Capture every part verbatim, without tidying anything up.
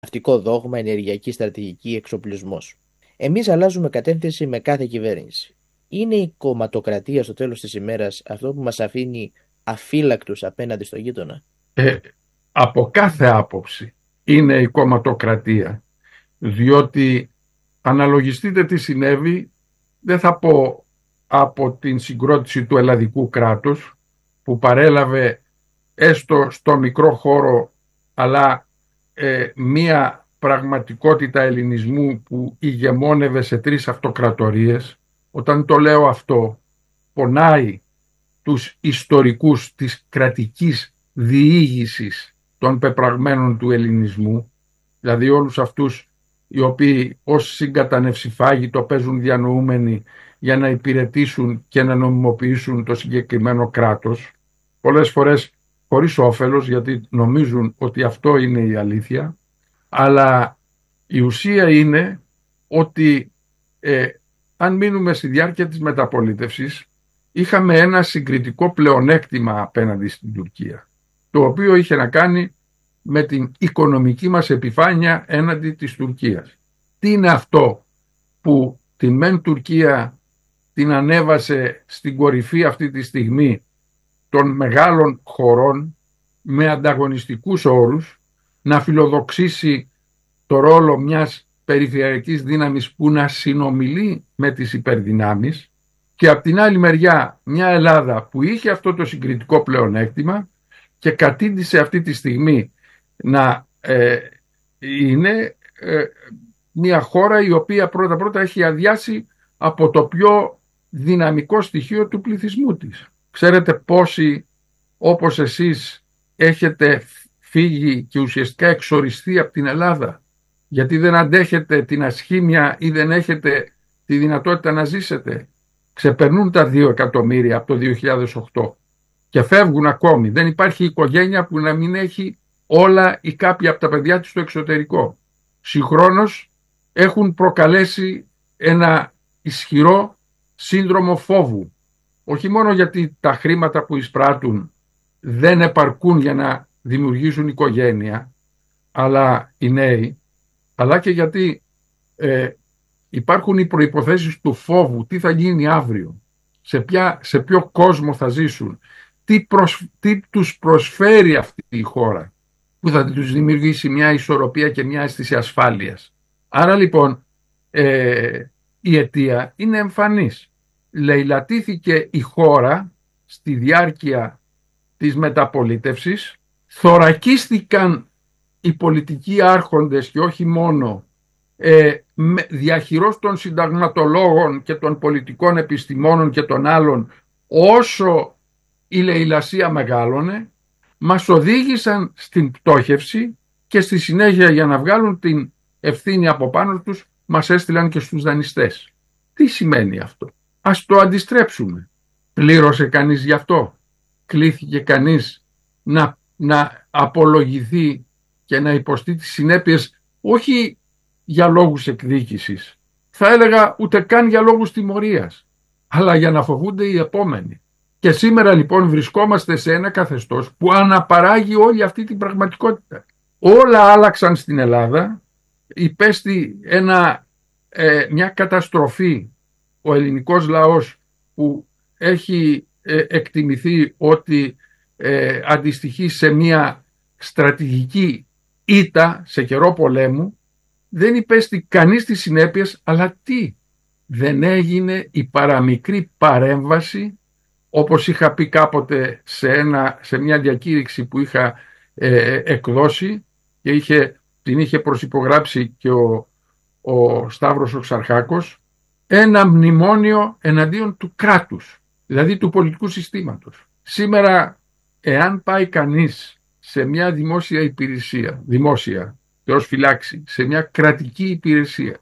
ναυτικό δόγμα, ενεργειακή στρατηγική, εξοπλισμός. Εμείς αλλάζουμε κατεύθυνση με κάθε κυβέρνηση. Είναι η κομματοκρατία στο τέλος της ημέρας αυτό που μας αφήνει αφύλακτους απέναντι στο γείτονα? Ε, από κάθε άποψη είναι η κομματοκρατία, διότι αναλογιστείτε τι συνέβη, δεν θα πω από την συγκρότηση του ελλαδικού κράτους που παρέλαβε έστω στο μικρό χώρο, αλλά ε, μία πραγματικότητα ελληνισμού που ηγεμόνευε σε τρεις αυτοκρατορίες. Όταν το λέω αυτό, πονάει τους ιστορικούς της κρατικής διήγησης των πεπραγμένων του ελληνισμού, δηλαδή όλους αυτούς οι οποίοι ως συγκατανευσιφάγοι το παίζουν διανοούμενοι για να υπηρετήσουν και να νομιμοποιήσουν το συγκεκριμένο κράτος, πολλές φορές χωρίς όφελος, γιατί νομίζουν ότι αυτό είναι η αλήθεια, αλλά η ουσία είναι ότι ε, αν μείνουμε στη διάρκεια της μεταπολίτευσης, είχαμε ένα συγκριτικό πλεονέκτημα απέναντι στην Τουρκία, το οποίο είχε να κάνει με την οικονομική μας επιφάνεια έναντι της Τουρκίας. Τι είναι αυτό που τη μεν Τουρκία την ανέβασε στην κορυφή αυτή τη στιγμή των μεγάλων χωρών με ανταγωνιστικούς όρους, να φιλοδοξήσει το ρόλο μιας περιφερειακής δύναμης που να συνομιλεί με τις υπερδυνάμεις, και από την άλλη μεριά μια Ελλάδα που είχε αυτό το συγκριτικό πλεονέκτημα και κατήντησε αυτή τη στιγμή να ε, είναι ε, μια χώρα η οποία πρώτα πρώτα έχει αδειάσει από το πιο δυναμικό στοιχείο του πληθυσμού της. Ξέρετε πόσοι όπως εσείς έχετε φύγει και ουσιαστικά εξοριστεί από την Ελλάδα, γιατί δεν αντέχετε την ασχήμια ή δεν έχετε τη δυνατότητα να ζήσετε? Ξεπερνούν τα δύο εκατομμύρια από το δύο χιλιάδες οκτώ και φεύγουν ακόμη. Δεν υπάρχει οικογένεια που να μην έχει όλα ή κάποια από τα παιδιά της στο εξωτερικό. Συγχρόνως έχουν προκαλέσει ένα ισχυρό σύνδρομο φόβου. Όχι μόνο γιατί τα χρήματα που εισπράττουν δεν επαρκούν για να δημιουργήσουν οικογένεια, αλλά οι νέοι, αλλά και γιατί ε, υπάρχουν οι προϋποθέσεις του φόβου. Τι θα γίνει αύριο, σε, ποια, σε ποιο κόσμο θα ζήσουν, τι, προσ, τι τους προσφέρει αυτή η χώρα που θα τους δημιουργήσει μια ισορροπία και μια αίσθηση ασφάλειας. Άρα λοιπόν ε, η αιτία είναι εμφανής. Λεηλατήθηκε η χώρα στη διάρκεια της μεταπολίτευσης, θωρακίστηκαν οι πολιτικοί άρχοντες και όχι μόνο, ε, διαχειρός των συνταγματολόγων και των πολιτικών επιστημόνων και των άλλων, όσο η λαιλασία μεγάλωνε, μας οδήγησαν στην πτώχευση και στη συνέχεια, για να βγάλουν την ευθύνη από πάνω τους, μας έστειλαν και στους δανειστές. Τι σημαίνει αυτό? Ας το αντιστρέψουμε. Πλήρωσε κανείς γι' αυτό? Κλήθηκε κανείς να, να απολογηθεί και να υποστεί τις συνέπειες, όχι για λόγους εκδίκησης, θα έλεγα ούτε καν για λόγους τιμωρίας, αλλά για να φοβούνται οι επόμενοι. Και σήμερα λοιπόν βρισκόμαστε σε ένα καθεστώς που αναπαράγει όλη αυτή την πραγματικότητα. Όλα άλλαξαν στην Ελλάδα, υπέστη ένα, ε, μια καταστροφή ο ελληνικός λαός που έχει ε, εκτιμηθεί ότι ε, αντιστοιχεί σε μια στρατηγική ήττα σε καιρό πολέμου. Δεν υπέστη κανείς τις συνέπειες, αλλά τι? Δεν έγινε η παραμικρή παρέμβαση, όπως είχα πει κάποτε σε, ένα, σε μια διακήρυξη που είχα ε, εκδώσει και είχε, την είχε προσυπογράψει και ο, ο Σταύρος ο Ξαρχάκος, ένα μνημόνιο εναντίον του κράτους, δηλαδή του πολιτικού συστήματος. Σήμερα, εάν πάει κανείς σε μια δημόσια υπηρεσία, δημόσια, Θεός φυλάξει, σε μια κρατική υπηρεσία,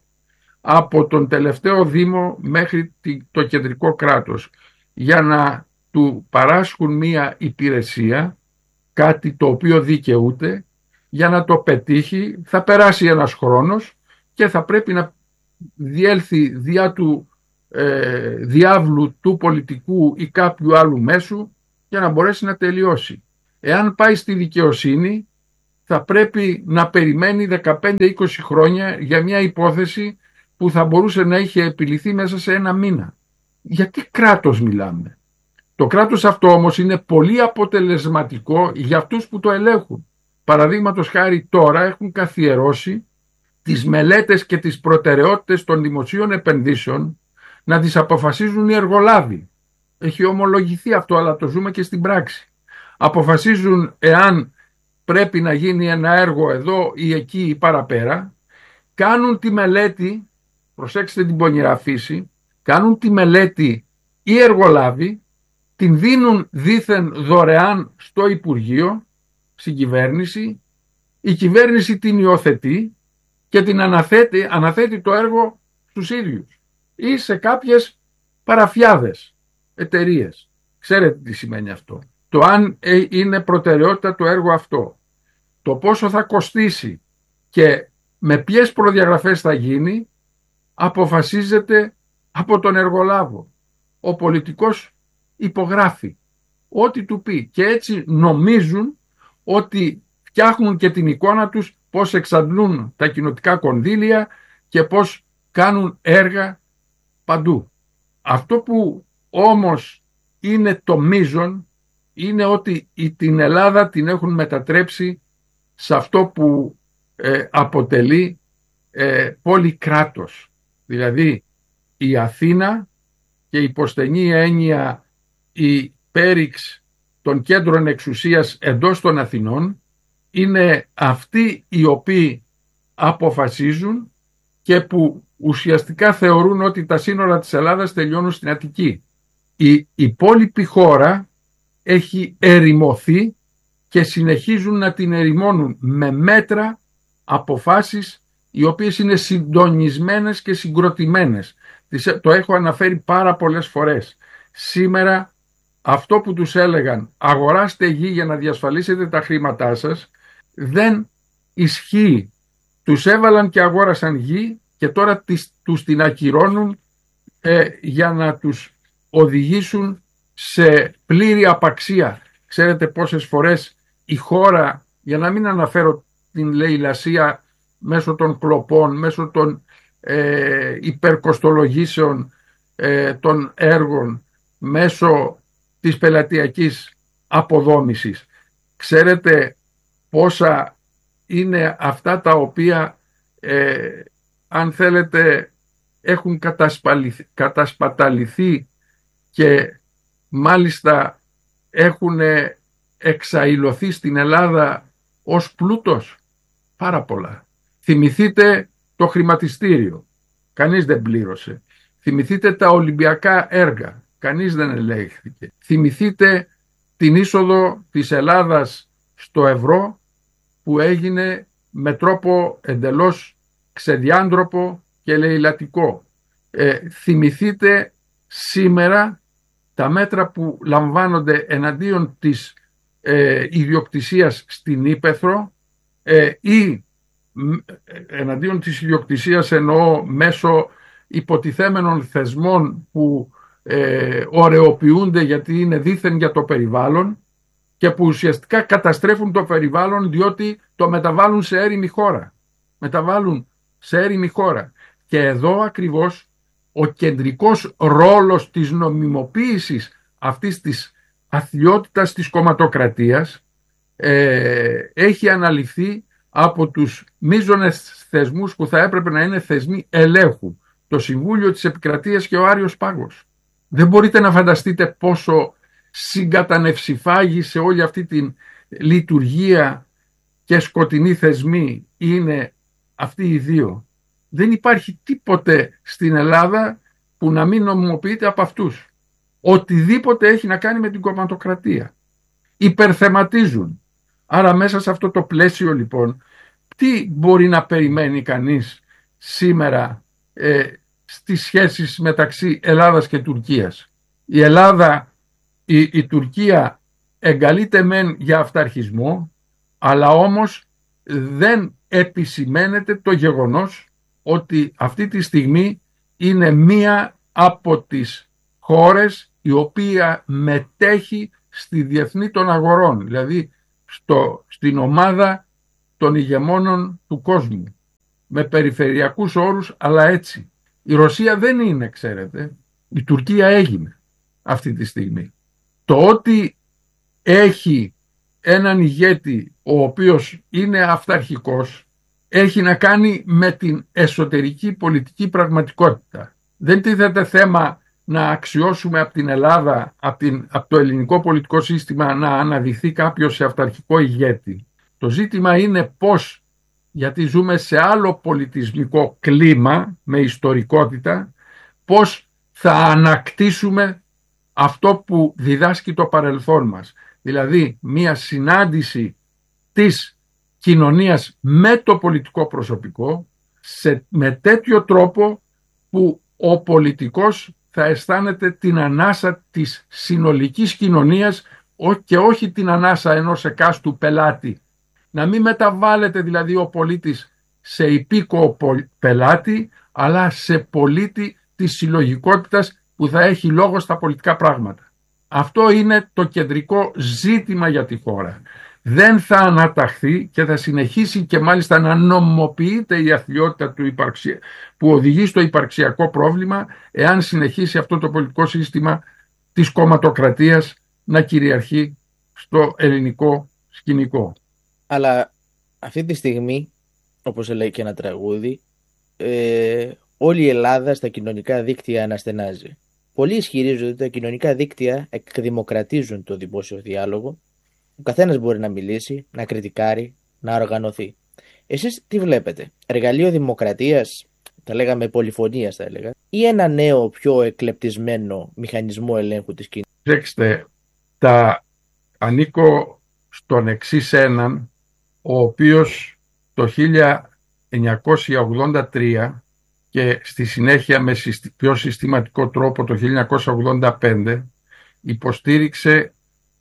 από τον τελευταίο δήμο μέχρι το κεντρικό κράτος, για να του παράσχουν μια υπηρεσία, κάτι το οποίο δικαιούται, για να το πετύχει θα περάσει ένας χρόνος και θα πρέπει να διέλθει διά του ε, διάβλου του πολιτικού ή κάποιου άλλου μέσου για να μπορέσει να τελειώσει. Εάν πάει στη δικαιοσύνη, θα πρέπει να περιμένει δεκαπέντε είκοσι χρόνια για μια υπόθεση που θα μπορούσε να είχε επιληθεί μέσα σε ένα μήνα. Γιατί κράτος μιλάμε? Το κράτος αυτό όμως είναι πολύ αποτελεσματικό για αυτούς που το ελέγχουν. Παραδείγματος χάρη τώρα έχουν καθιερώσει τις μελέτες και τις προτεραιότητες των δημοσίων επενδύσεων να τις αποφασίζουν οι εργολάβοι. Έχει ομολογηθεί αυτό, αλλά το ζούμε και στην πράξη. Αποφασίζουν εάν πρέπει να γίνει ένα έργο εδώ ή εκεί ή παραπέρα, κάνουν τη μελέτη, προσέξτε την πονηρά φύση, κάνουν τη μελέτη οι εργολάβοι, την δίνουν δήθεν δωρεάν στο Υπουργείο, στην κυβέρνηση, η κυβέρνηση την υιοθετεί και την αναθέτει, αναθέτει το έργο στους ίδιους ή σε κάποιες παραφιάδες εταιρείες. Ξέρετε τι σημαίνει αυτό. Το αν είναι προτεραιότητα το έργο αυτό, το πόσο θα κοστίσει και με ποιες προδιαγραφές θα γίνει, αποφασίζεται από τον εργολάβο. Ο πολιτικός υπογράφει ό,τι του πει και έτσι νομίζουν ότι φτιάχνουν και την εικόνα τους πώς εξαντλούν τα κοινοτικά κονδύλια και πώς κάνουν έργα παντού. Αυτό που όμως είναι το μείζον είναι ότι την Ελλάδα την έχουν μετατρέψει σε αυτό που ε, αποτελεί ε, πόλη κράτος. Δηλαδή η Αθήνα και η υποστενή έννοια η πέριξ των κέντρων εξουσίας εντός των Αθηνών είναι αυτοί οι οποίοι αποφασίζουν και που ουσιαστικά θεωρούν ότι τα σύνορα της Ελλάδας τελειώνουν στην Αττική. Η υπόλοιπη χώρα έχει ερημωθεί και συνεχίζουν να την ερημώνουν με μέτρα, αποφάσεις οι οποίες είναι συντονισμένες και συγκροτημένες. Το έχω αναφέρει πάρα πολλές φορές. Σήμερα αυτό που τους έλεγαν αγοράστε γη για να διασφαλίσετε τα χρήματά σας δεν ισχύει. Τους έβαλαν και αγόρασαν γη και τώρα τις, τους την ακυρώνουν ε, για να τους οδηγήσουν σε πλήρη απαξία. Ξέρετε πόσες φορές η χώρα, για να μην αναφέρω την λαιλασία μέσω των κλοπών, μέσω των ε, υπερκοστολογήσεων ε, των έργων, μέσω της πελατειακής αποδόμησης. Ξέρετε πόσα είναι αυτά τα οποία ε, αν θέλετε έχουν κατασπαταληθεί και μάλιστα έχουν εξαϊλωθεί στην Ελλάδα ως πλούτος? Πάρα πολλά. Θυμηθείτε το χρηματιστήριο. Κανείς δεν πλήρωσε. Θυμηθείτε τα Ολυμπιακά έργα. Κανείς δεν ελέγχθηκε. Θυμηθείτε την είσοδο της Ελλάδας στο ευρώ που έγινε με τρόπο εντελώς ξεδιάντροπο και λαιλατικό. Ε, θυμηθείτε σήμερα τα μέτρα που λαμβάνονται εναντίον της ε, ιδιοκτησίας στην Ύπαιθρο ε, ή εναντίον της ιδιοκτησίας εννοώ μέσω υποτιθέμενων θεσμών που ε, ωρεοποιούνται γιατί είναι δήθεν για το περιβάλλον και που ουσιαστικά καταστρέφουν το περιβάλλον διότι το μεταβάλλουν σε έρημη χώρα. Μεταβάλλουν σε έρημη χώρα. Και εδώ ακριβώς ο κεντρικός ρόλος της νομιμοποίησης αυτής της αθλιότητας της κομματοκρατίας ε, έχει αναλυθεί από τους μείζονες θεσμούς που θα έπρεπε να είναι θεσμοί ελέγχου. Το Συμβούλιο της Επικρατείας και ο Άριος Πάγος. Δεν μπορείτε να φανταστείτε πόσο συγκατανευσιφάγη σε όλη αυτή την λειτουργία και σκοτεινή θεσμή είναι αυτοί οι δύο. Δεν υπάρχει τίποτε στην Ελλάδα που να μην νομιμοποιείται από αυτούς. Οτιδήποτε έχει να κάνει με την κομματοκρατία. Υπερθεματίζουν. Άρα μέσα σε αυτό το πλαίσιο λοιπόν, τι μπορεί να περιμένει κανείς σήμερα ε, στις σχέσεις μεταξύ Ελλάδας και Τουρκίας? Η Ελλάδα, η, η Τουρκία εγκαλείται μεν για αυταρχισμό, αλλά όμως δεν επισημαίνεται το γεγονός ότι αυτή τη στιγμή είναι μία από τις χώρες η οποία μετέχει στη διεθνή των αγορών, δηλαδή στο, στην ομάδα των ηγεμόνων του κόσμου, με περιφερειακούς όρους, αλλά έτσι. Η Ρωσία δεν είναι, ξέρετε, η Τουρκία έγινε αυτή τη στιγμή. Το ότι έχει έναν ηγέτη ο οποίος είναι αυταρχικός έχει να κάνει με την εσωτερική πολιτική πραγματικότητα. Δεν τίθεται θέμα να αξιώσουμε από την Ελλάδα, από, την, από το ελληνικό πολιτικό σύστημα να αναδειχθεί κάποιος σε αυταρχικό ηγέτη. Το ζήτημα είναι πώς, γιατί ζούμε σε άλλο πολιτισμικό κλίμα με ιστορικότητα, πώς θα ανακτήσουμε αυτό που διδάσκει το παρελθόν μας. Δηλαδή μια συνάντηση της κοινωνίας με το πολιτικό προσωπικό σε, με τέτοιο τρόπο που ο πολιτικός θα αισθάνεται την ανάσα της συνολικής κοινωνίας και όχι την ανάσα ενός εκάστου πελάτη. Να μην μεταβάλλεται δηλαδή ο πολίτης σε υπήκοο πελάτη, αλλά σε πολίτη της συλλογικότητας που θα έχει λόγο στα πολιτικά πράγματα. Αυτό είναι το κεντρικό ζήτημα για τη χώρα. Δεν θα αναταχθεί και θα συνεχίσει και μάλιστα να νομιμοποιείται η αθλιότητα του υπαρξια... που οδηγεί στο υπαρξιακό πρόβλημα, εάν συνεχίσει αυτό το πολιτικό σύστημα της κομματοκρατίας να κυριαρχεί στο ελληνικό σκηνικό. Αλλά αυτή τη στιγμή, όπως λέει και ένα τραγούδι, ε, όλη η Ελλάδα στα κοινωνικά δίκτυα αναστενάζει. Πολλοί ισχυρίζονται ότι τα κοινωνικά δίκτυα εκδημοκρατίζουν το δημόσιο διάλογο. Ο καθένας μπορεί να μιλήσει, να κριτικάρει, να οργανωθεί. Εσείς τι βλέπετε, εργαλείο δημοκρατίας, τα λέγαμε πολυφωνίας θα έλεγα, ή ένα νέο πιο εκλεπτισμένο μηχανισμό ελέγχου της κοινωνίας? Δέξτε, τα ανήκω στον εξής έναν, ο οποίος το χίλια εννιακόσια ογδόντα τρία και στη συνέχεια με πιο συστηματικό τρόπο το χίλια εννιακόσια ογδόντα πέντε υποστήριξε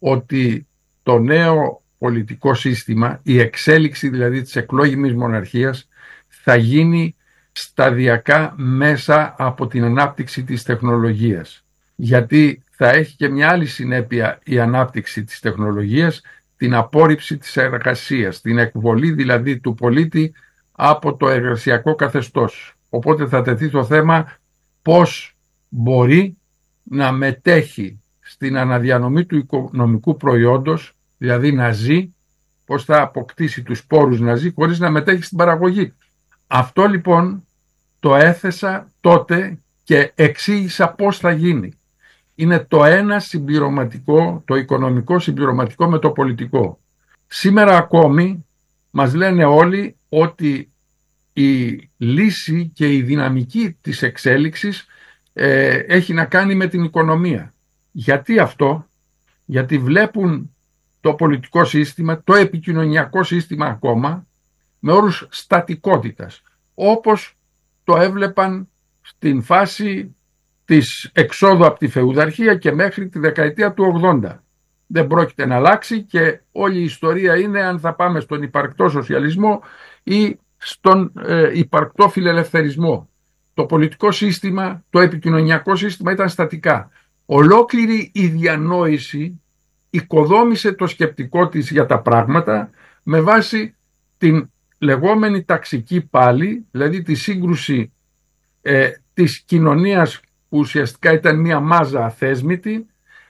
ότι το νέο πολιτικό σύστημα, η εξέλιξη δηλαδή της εκλόγιμης μοναρχίας, θα γίνει σταδιακά μέσα από την ανάπτυξη της τεχνολογίας. Γιατί θα έχει και μια άλλη συνέπεια η ανάπτυξη της τεχνολογίας, την απόρριψη της εργασίας, την εκβολή δηλαδή του πολίτη από το εργασιακό καθεστώς. Οπότε θα τεθεί το θέμα πώς μπορεί να μετέχει στην αναδιανομή του οικονομικού προϊόντος, δηλαδή να ζει, πώς θα αποκτήσει τους πόρους να ζει χωρίς να μετέχει στην παραγωγή. Αυτό λοιπόν το έθεσα τότε και εξήγησα πώς θα γίνει. Είναι το ένα συμπληρωματικό, το οικονομικό συμπληρωματικό με το πολιτικό. Σήμερα ακόμη μας λένε όλοι ότι η λύση και η δυναμική της εξέλιξης ε, έχει να κάνει με την οικονομία. Γιατί αυτό? Γιατί βλέπουν το πολιτικό σύστημα, το επικοινωνιακό σύστημα ακόμα, με όρους στατικότητας, όπως το έβλεπαν στην φάση της εξόδου από τη φεουδαρχία και μέχρι τη δεκαετία του ογδόντα. Δεν πρόκειται να αλλάξει και όλη η ιστορία είναι αν θα πάμε στον υπαρκτό σοσιαλισμό ή στον ε, υπαρκτό φιλελευθερισμό. Το πολιτικό σύστημα, το επικοινωνιακό σύστημα ήταν στατικά. Ολόκληρη η διανόηση οικοδόμησε το σκεπτικό της για τα πράγματα με βάση την λεγόμενη ταξική πάλη, δηλαδή τη σύγκρουση ε, της κοινωνίας που ουσιαστικά ήταν μια μάζα αθέσμητη,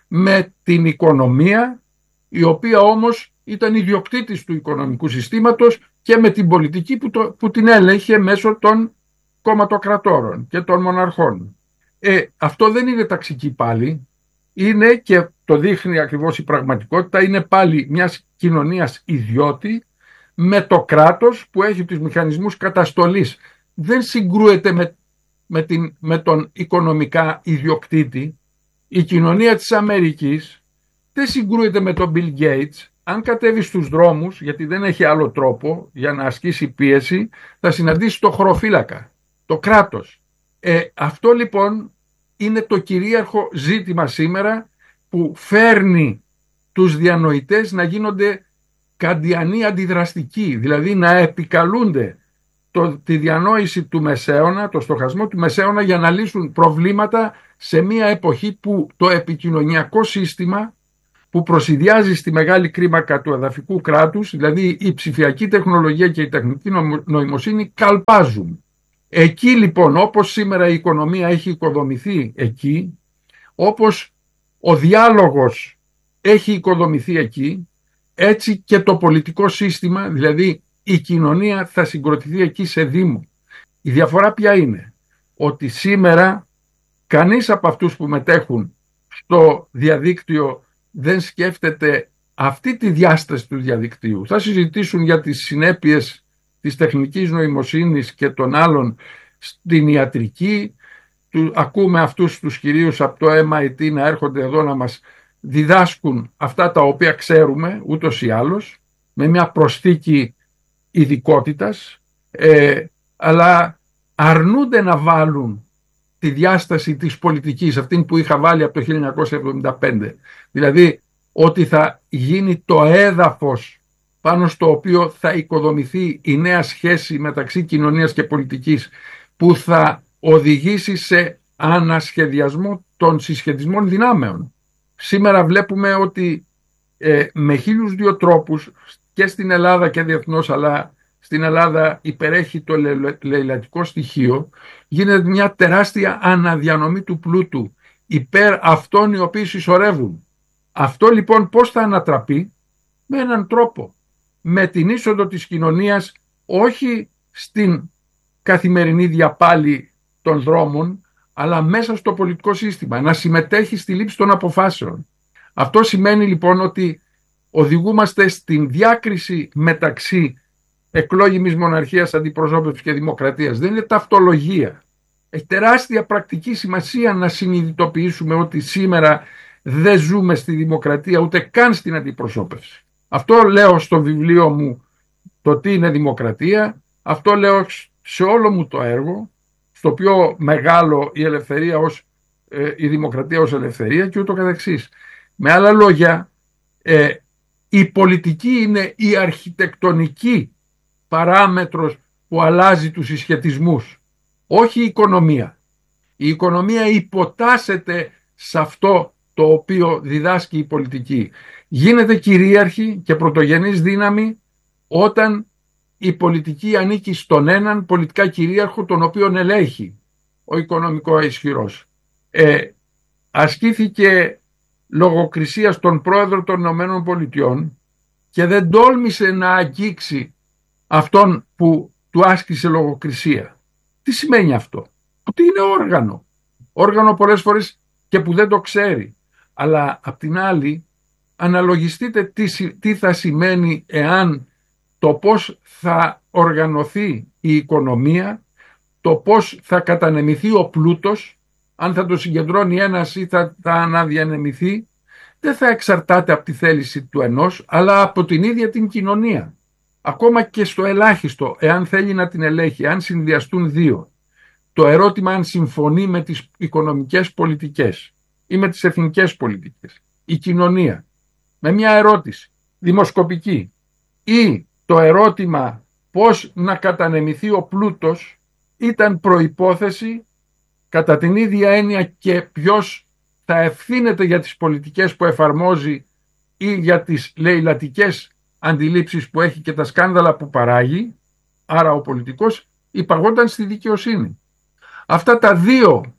με την οικονομία, η οποία όμως ήταν ιδιοκτήτης του οικονομικού συστήματος, και με την πολιτική που, το, που την έλεγχε μέσω των κομματοκρατόρων και των μοναρχών. Ε, αυτό δεν είναι ταξική πάλι, είναι, και το δείχνει ακριβώς η πραγματικότητα, είναι πάλι μιας κοινωνίας ιδιώτη με το κράτος που έχει τους μηχανισμούς καταστολής. Δεν συγκρούεται με, με, την, με τον οικονομικά ιδιοκτήτη. Η κοινωνία της Αμερικής δεν συγκρούεται με τον Bill Gates. Αν κατέβει στους δρόμους, γιατί δεν έχει άλλο τρόπο για να ασκήσει πίεση, θα συναντήσει το χωροφύλακα, το κράτος. Ε, αυτό λοιπόν είναι το κυρίαρχο ζήτημα σήμερα, που φέρνει τους διανοητές να γίνονται καντιανοί αντιδραστικοί, δηλαδή να επικαλούνται το, τη διανόηση του μεσαίωνα, το στοχασμό του μεσαίωνα, για να λύσουν προβλήματα σε μια εποχή που το επικοινωνιακό σύστημα που προσυδειάζει στη μεγάλη κλίμακα του εδαφικού κράτους, δηλαδή η ψηφιακή τεχνολογία και η τεχνητή νοημοσύνη καλπάζουν. Εκεί λοιπόν, όπως σήμερα η οικονομία έχει οικοδομηθεί εκεί, όπως ο διάλογος έχει οικοδομηθεί εκεί, έτσι και το πολιτικό σύστημα, δηλαδή η κοινωνία θα συγκροτηθεί εκεί σε δήμο. Η διαφορά ποια είναι? Ότι σήμερα κανείς από αυτούς που μετέχουν στο διαδίκτυο δεν σκέφτεται αυτή τη διάσταση του διαδικτύου. Θα συζητήσουν για τις συνέπειες της τεχνικής νοημοσύνης και των άλλων στην ιατρική. Ακούμε αυτούς τους κυρίους από το εμ άι τι να έρχονται εδώ να μας διδάσκουν αυτά τα οποία ξέρουμε ούτως ή άλλως, με μια προσθήκη ειδικότητας, ε, αλλά αρνούνται να βάλουν τη διάσταση της πολιτικής, αυτήν που είχα βάλει από το χίλια εννιακόσια εβδομήντα πέντε. Δηλαδή ότι θα γίνει το έδαφος πάνω στο οποίο θα οικοδομηθεί η νέα σχέση μεταξύ κοινωνίας και πολιτικής, που θα οδηγήσει σε ανασχεδιασμό των συσχετισμών δυνάμεων. Σήμερα βλέπουμε ότι ε, με χίλιους δύο τρόπους και στην Ελλάδα και διεθνώς, αλλά στην Ελλάδα υπερέχει το λεηλατικό στοιχείο, γίνεται μια τεράστια αναδιανομή του πλούτου υπέρ αυτών οι οποίοι συσσωρεύουν. Αυτό λοιπόν πώς θα ανατραπεί? Με έναν τρόπο, με την είσοδο της κοινωνίας όχι στην καθημερινή διαπάλη των δρόμων, αλλά μέσα στο πολιτικό σύστημα, να συμμετέχει στη λήψη των αποφάσεων. Αυτό σημαίνει λοιπόν ότι οδηγούμαστε στην διάκριση μεταξύ εκλόγιμης μοναρχίας, αντιπροσώπευσης και δημοκρατίας. Δεν είναι ταυτολογία. Έχει τεράστια πρακτική σημασία να συνειδητοποιήσουμε ότι σήμερα δεν ζούμε στη δημοκρατία, ούτε καν στην αντιπροσώπευση. Αυτό λέω στο βιβλίο μου, το τι είναι δημοκρατία. Αυτό λέω σε όλο μου το έργο, στο πιο μεγάλο η ελευθερία ως, ε, η δημοκρατία ως ελευθερία και ούτω καθεξής. Με άλλα λόγια, ε, η πολιτική είναι η αρχιτεκτονική παράμετρος που αλλάζει τους συσχετισμούς, όχι η οικονομία. Η οικονομία υποτάσσεται σε αυτό το οποίο διδάσκει η πολιτική. Γίνεται κυρίαρχη και πρωτογενής δύναμη όταν η πολιτική ανήκει στον έναν πολιτικά κυρίαρχο, τον οποίον ελέγχει ο οικονομικό ισχυρός. Ε, ασκήθηκε λογοκρισία στον πρόεδρο των Ηνωμένων Πολιτειών και δεν τόλμησε να αγγίξει αυτόν που του άσκησε λογοκρισία. Τι σημαίνει αυτό? Ότι είναι όργανο. Όργανο πολλές φορές και που δεν το ξέρει. Αλλά απ' την άλλη αναλογιστείτε τι, τι θα σημαίνει εάν το πώς θα οργανωθεί η οικονομία, το πώς θα κατανεμηθεί ο πλούτος, αν θα το συγκεντρώνει ένας ή θα, θα αναδιανεμηθεί, δεν θα εξαρτάται από τη θέληση του ενός, αλλά από την ίδια την κοινωνία. Ακόμα και στο ελάχιστο, εάν θέλει να την ελέγχει, αν συνδυαστούν δύο, το ερώτημα αν συμφωνεί με τις οικονομικές πολιτικές ή με τις εθνικές πολιτικές, η κοινωνία, με μια ερώτηση δημοσκοπική, ή το ερώτημα πώς να κατανεμηθεί ο πλούτος, ήταν προϋπόθεση κατά την ίδια έννοια και ποιος θα ευθύνεται για τις πολιτικές που εφαρμόζει ή για τις λεηλατικές αντιλήψεις που έχει και τα σκάνδαλα που παράγει. Άρα ο πολιτικός υπαγόταν στη δικαιοσύνη. Αυτά τα δύο,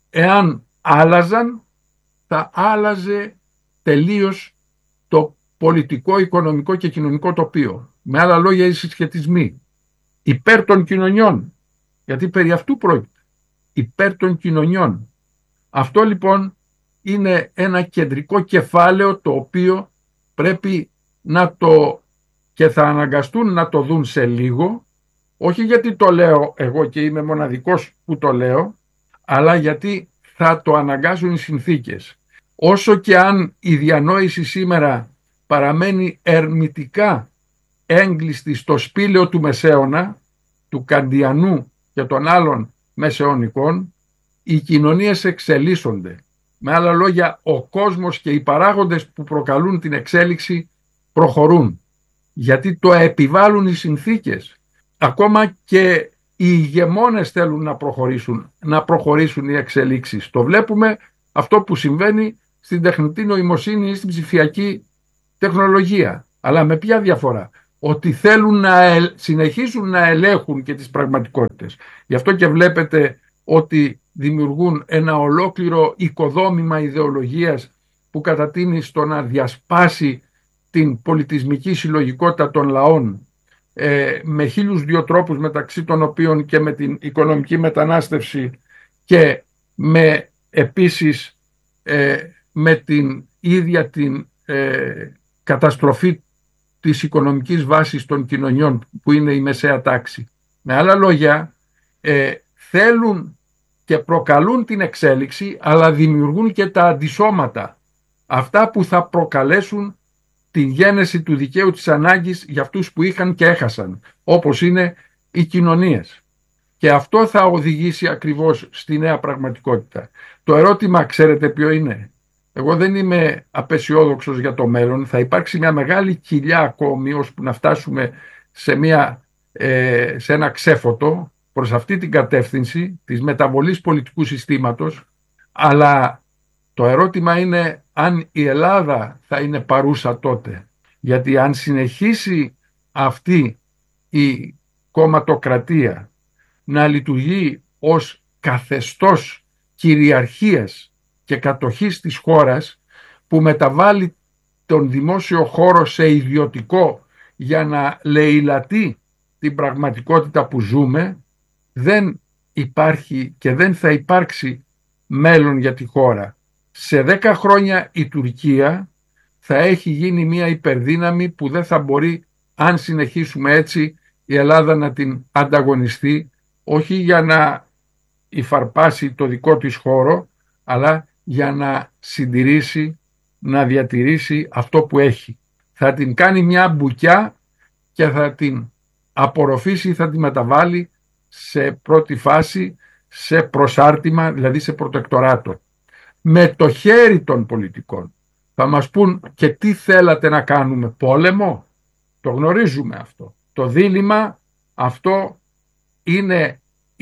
εάν άλλαζαν, θα άλλαζε τελείως το πολιτικό, οικονομικό και κοινωνικό τοπίο. Με άλλα λόγια, οι συσχετισμοί υπέρ των κοινωνιών, γιατί περί αυτού πρόκειται, υπέρ των κοινωνιών. Αυτό λοιπόν είναι ένα κεντρικό κεφάλαιο, το οποίο πρέπει να το, και θα αναγκαστούν να το δουν σε λίγο, όχι γιατί το λέω εγώ και είμαι μοναδικός που το λέω, αλλά γιατί θα το αναγκάσουν οι συνθήκες. Όσο και αν η διανόηση σήμερα παραμένει ερμητικά έγκλειστη στο σπήλαιο του Μεσαίωνα, του Καντιανού και των άλλων μεσαιωνικών, οι κοινωνίες εξελίσσονται. Με άλλα λόγια, ο κόσμος και οι παράγοντες που προκαλούν την εξέλιξη προχωρούν, γιατί το επιβάλλουν οι συνθήκες. Ακόμα και οι ηγεμόνες θέλουν να προχωρήσουν, να προχωρήσουν οι εξελίξεις. Το βλέπουμε αυτό που συμβαίνει στην τεχνητή νοημοσύνη ή στην ψηφιακή τεχνολογία. Αλλά με ποια διαφορά? Ότι θέλουν να συνεχίσουν να ελέγχουν και τις πραγματικότητες. Γι' αυτό και βλέπετε ότι δημιουργούν ένα ολόκληρο οικοδόμημα ιδεολογίας που κατατείνει στο να διασπάσει την πολιτισμική συλλογικότητα των λαών ε, με χίλιους δύο τρόπους, μεταξύ των οποίων και με την οικονομική μετανάστευση και με επίσης ε, με την ίδια την ε, καταστροφή της οικονομικής βάσης των κοινωνιών που είναι η μεσαία τάξη. Με άλλα λόγια, ε, θέλουν και προκαλούν την εξέλιξη, αλλά δημιουργούν και τα αντισώματα, αυτά που θα προκαλέσουν την γένεση του δικαίου της ανάγκης για αυτούς που είχαν και έχασαν, όπως είναι οι κοινωνίες. Και αυτό θα οδηγήσει ακριβώς στη νέα πραγματικότητα. Το ερώτημα, ξέρετε ποιο είναι? Εγώ δεν είμαι απεσιόδοξος για το μέλλον. Θα υπάρξει μια μεγάλη κοιλιά ακόμη ώσπου να φτάσουμε σε, μια, ε, σε ένα ξέφωτο προς αυτή την κατεύθυνση της μεταβολής πολιτικού συστήματος. Αλλά το ερώτημα είναι αν η Ελλάδα θα είναι παρούσα τότε. Γιατί αν συνεχίσει αυτή η κομματοκρατία να λειτουργεί ως καθεστώς κυριαρχίας και κατοχής της χώρας, που μεταβάλλει τον δημόσιο χώρο σε ιδιωτικό για να λεηλατεί την πραγματικότητα που ζούμε, δεν υπάρχει και δεν θα υπάρξει μέλλον για τη χώρα. Σε δέκα χρόνια η Τουρκία θα έχει γίνει μια υπερδύναμη που δεν θα μπορεί, αν συνεχίσουμε έτσι, η Ελλάδα να την ανταγωνιστεί, όχι για να υφαρπάσει το δικό της χώρο, αλλά για να συντηρήσει, να διατηρήσει αυτό που έχει. Θα την κάνει μια μπουκιά και θα την απορροφήσει, θα την μεταβάλει σε πρώτη φάση σε προσάρτημα, δηλαδή σε προτεκτοράτο. Με το χέρι των πολιτικών. Θα μας πούν και τι θέλατε να κάνουμε, πόλεμο? Το γνωρίζουμε αυτό. Το δίλημμα αυτό είναι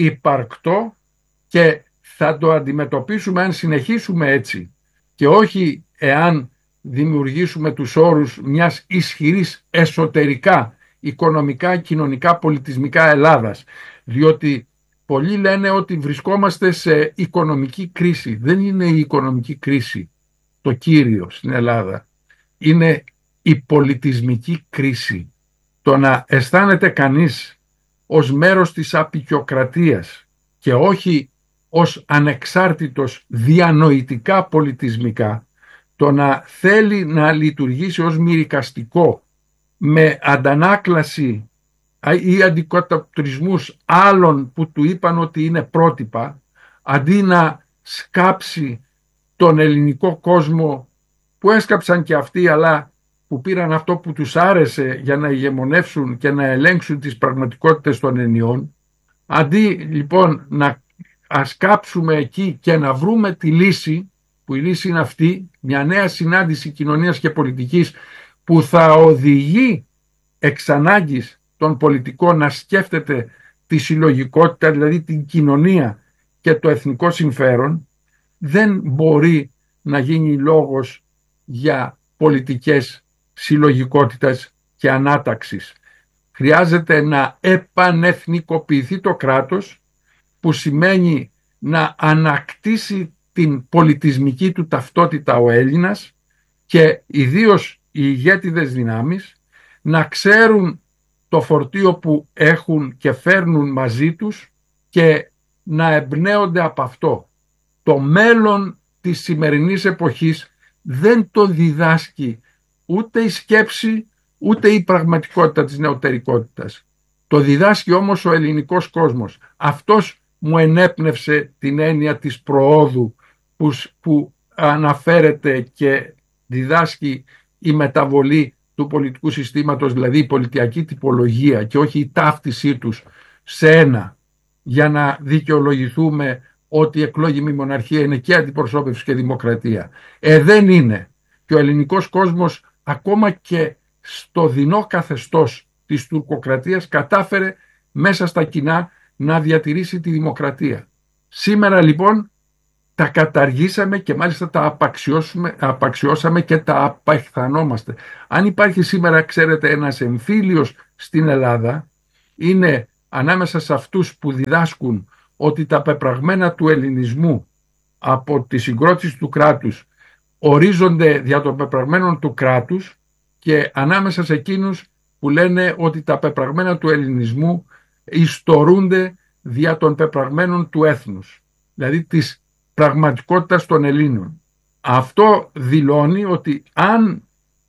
υπαρκτό και θα το αντιμετωπίσουμε αν συνεχίσουμε έτσι και όχι εάν δημιουργήσουμε τους όρους μιας ισχυρής εσωτερικά, οικονομικά, κοινωνικά, πολιτισμικά Ελλάδας. Διότι πολλοί λένε ότι βρισκόμαστε σε οικονομική κρίση. Δεν είναι η οικονομική κρίση το κύριο στην Ελλάδα. Είναι η πολιτισμική κρίση. Το να αισθάνεται κανείς ως μέρος της αποικιοκρατίας και όχι ως ανεξάρτητος διανοητικά πολιτισμικά, το να θέλει να λειτουργήσει ως μυρικαστικό με αντανάκλαση ή αντικατοπτρισμούς άλλων που του είπαν ότι είναι πρότυπα, αντί να σκάψει τον ελληνικό κόσμο που έσκαψαν και αυτοί, αλλά που πήραν αυτό που τους άρεσε για να ηγεμονεύσουν και να ελέγξουν τις πραγματικότητες των ενιών, αντί λοιπόν να ασκάψουμε εκεί και να βρούμε τη λύση, που η λύση είναι αυτή, μια νέα συνάντηση κοινωνίας και πολιτικής που θα οδηγεί εξ ανάγκης τον πολιτικό να σκέφτεται τη συλλογικότητα, δηλαδή την κοινωνία και το εθνικό συμφέρον, δεν μπορεί να γίνει λόγος για πολιτικές συλλογικότητας και ανάταξης. Χρειάζεται να επανεθνικοποιηθεί το κράτος, που σημαίνει να ανακτήσει την πολιτισμική του ταυτότητα ο Έλληνας και ιδίως οι ηγέτιδες δυνάμεις να ξέρουν το φορτίο που έχουν και φέρνουν μαζί τους και να εμπνέονται από αυτό. Το μέλλον της σημερινής εποχής δεν το διδάσκει ούτε η σκέψη ούτε η πραγματικότητα της νεωτερικότητας. Το διδάσκει όμως ο ελληνικός κόσμος. Αυτός μου ενέπνευσε την έννοια της προόδου που, που αναφέρεται και διδάσκει η μεταβολή του πολιτικού συστήματος, δηλαδή η πολιτιακή τυπολογία και όχι η ταύτισή τους σε ένα, για να δικαιολογηθούμε ότι η εκλόγιμη μοναρχία είναι και αντιπροσώπευση και δημοκρατία. Ε, δεν είναι. Και ο ελληνικός κόσμος ακόμα και στο δεινό καθεστώς της τουρκοκρατίας κατάφερε μέσα στα κοινά να διατηρήσει τη δημοκρατία. Σήμερα λοιπόν τα καταργήσαμε και μάλιστα τα απαξιώσουμε, απαξιώσαμε και τα απεχθανόμαστε. Αν υπάρχει σήμερα, ξέρετε, ένας εμφύλιος στην Ελλάδα, είναι ανάμεσα σε αυτούς που διδάσκουν ότι τα πεπραγμένα του ελληνισμού από τη συγκρότηση του κράτους ορίζονται δια των πεπραγμένων του κράτους, και ανάμεσα σε εκείνους που λένε ότι τα πεπραγμένα του ελληνισμού ιστορούνται δια των πεπραγμένων του έθνους, δηλαδή της πραγματικότητας των Ελλήνων. Αυτό δηλώνει ότι αν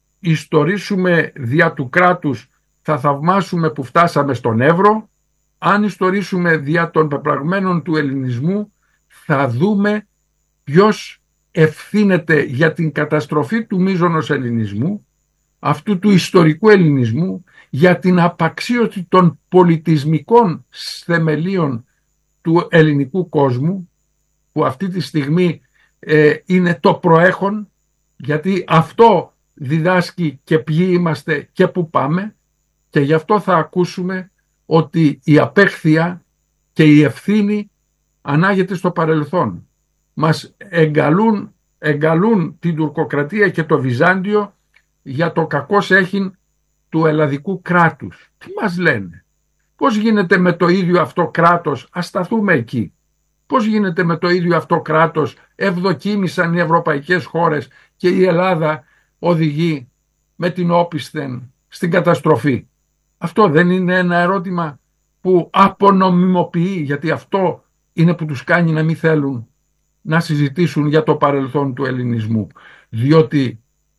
ιστορήσουμε δια του κράτους θα θαυμάσουμε που φτάσαμε στον Εύρο, αν ιστορήσουμε δια των πεπραγμένων του ελληνισμού θα δούμε ποιος ευθύνεται για την καταστροφή του μείζωνος ελληνισμού, αυτού του ιστορικού ελληνισμού, για την απαξίωση των πολιτισμικών θεμελίων του ελληνικού κόσμου, που αυτή τη στιγμή ε, είναι το προέχον, γιατί αυτό διδάσκει και ποιοι είμαστε και που πάμε, και γι' αυτό θα ακούσουμε ότι η απέχθεια και η ευθύνη ανάγεται στο παρελθόν. Μας εγκαλούν, εγκαλούν την τουρκοκρατία και το Βυζάντιο για το κακώς έχειν του ελλαδικού κράτους. Τι μας λένε? Πώς γίνεται με το ίδιο αυτό κράτος, ας σταθούμε εκεί, πώς γίνεται με το ίδιο αυτό κράτος ευδοκίμησαν οι ευρωπαϊκές χώρες και η Ελλάδα οδηγεί με την όπισθεν στην καταστροφή? Αυτό δεν είναι ένα ερώτημα που απονομιμοποιεί, γιατί αυτό είναι που τους κάνει να μην θέλουν να συζητήσουν για το παρελθόν του ελληνισμού. Διότι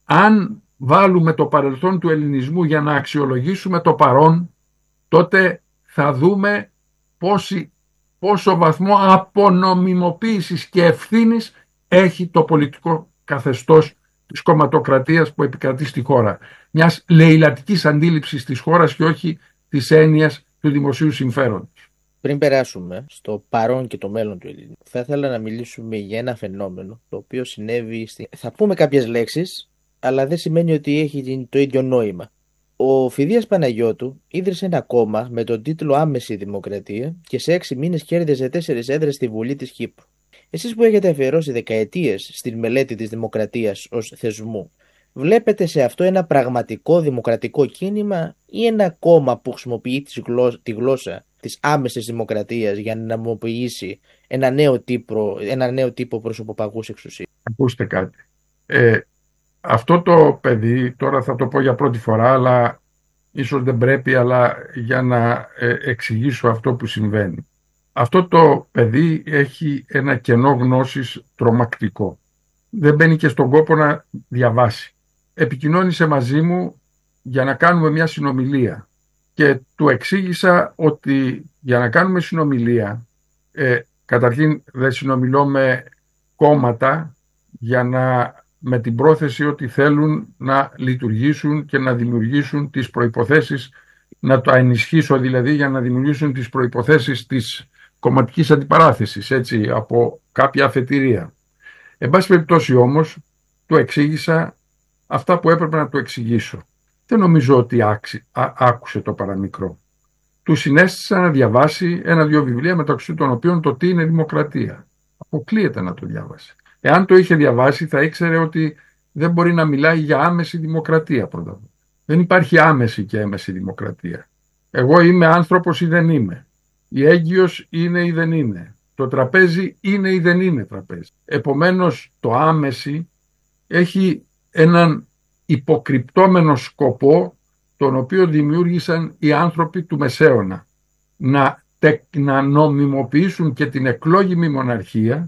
αν βάλουμε το παρελθόν του ελληνισμού για να αξιολογήσουμε το παρόν, τότε θα δούμε πόση, πόσο βαθμό απονομιμοποίησης και ευθύνης έχει το πολιτικό καθεστώς της κομματοκρατίας που επικρατεί στη χώρα. Μιας λεηλατικής αντίληψης της χώρας και όχι της έννοιας του δημοσίου συμφέροντος. Πριν περάσουμε στο παρόν και το μέλλον του ελληνικού, θα ήθελα να μιλήσουμε για ένα φαινόμενο το οποίο συνέβη στη... Θα πούμε κάποιες λέξεις, αλλά δεν σημαίνει ότι έχει το ίδιο νόημα. Ο Φιδείας Παναγιώτου ίδρυσε ένα κόμμα με τον τίτλο Άμεση Δημοκρατία και σε έξι μήνες κέρδιζε τέσσερις έδρες στη Βουλή της Κύπρου. Εσείς που έχετε αφιερώσει δεκαετίες στην μελέτη της δημοκρατίας ως θεσμού, βλέπετε σε αυτό ένα πραγματικό δημοκρατικό κίνημα ή ένα κόμμα που χρησιμοποιεί τη γλώσσα της άμεσης δημοκρατίας για να νομιμοποιήσει ένα νέο τύπο, ένα νέο τύπο προσωποπαγούς εξουσίας? Ακούστε κάτι. Ε, αυτό το παιδί, τώρα θα το πω για πρώτη φορά, αλλά ίσως δεν πρέπει, αλλά για να ε, εξηγήσω αυτό που συμβαίνει. Αυτό το παιδί έχει ένα κενό γνώσης τρομακτικό. Δεν μπαίνει και στον κόπο να διαβάσει. Επικοινώνησε μαζί μου για να κάνουμε μια συνομιλία και του εξήγησα ότι για να κάνουμε συνομιλία, ε, καταρχήν δεν συνομιλώ με κόμματα για να, με την πρόθεση ότι θέλουν να λειτουργήσουν και να δημιουργήσουν τις προϋποθέσεις, να το ενισχύσω δηλαδή, για να δημιουργήσουν τις προϋποθέσεις της κομματικής αντιπαράθεσης, έτσι, από κάποια αφετηρία. Εν πάση περιπτώσει όμως, του εξήγησα αυτά που έπρεπε να του εξηγήσω. Δεν νομίζω ότι άξι, α, άκουσε το παραμικρό. Του συνέστησα να διαβάσει ένα-δυο βιβλία, μεταξύ των οποίων το «Τι είναι δημοκρατία». Αποκλείεται να το διάβασε. Εάν το είχε διαβάσει θα ήξερε ότι δεν μπορεί να μιλάει για άμεση δημοκρατία πρώτα. Δεν υπάρχει άμεση και έμεση δημοκρατία. Εγώ είμαι άνθρωπος ή δεν είμαι. Η έγκυος είναι ή δεν είναι. Το τραπέζι είναι ή δεν είναι τραπέζι. Επομένως το άμεση έχει έναν υποκρυπτόμενο σκοπό, τον οποίο δημιούργησαν οι άνθρωποι του Μεσαίωνα. Να, να νομιμοποιήσουν και την εκλόγιμη μοναρχία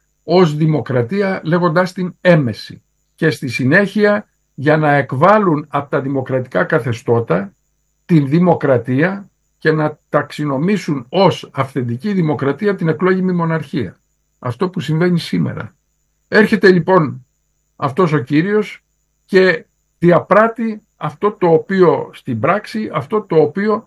ως δημοκρατία, λέγοντας την έμεση. Και στη συνέχεια για να εκβάλουν από τα δημοκρατικά καθεστώτα την δημοκρατία και να ταξινομήσουν ως αυθεντική δημοκρατία την εκλόγιμη μοναρχία. Αυτό που συμβαίνει σήμερα. Έρχεται λοιπόν αυτός ο κύριος και διαπράττει αυτό το οποίο στην πράξη, αυτό το οποίο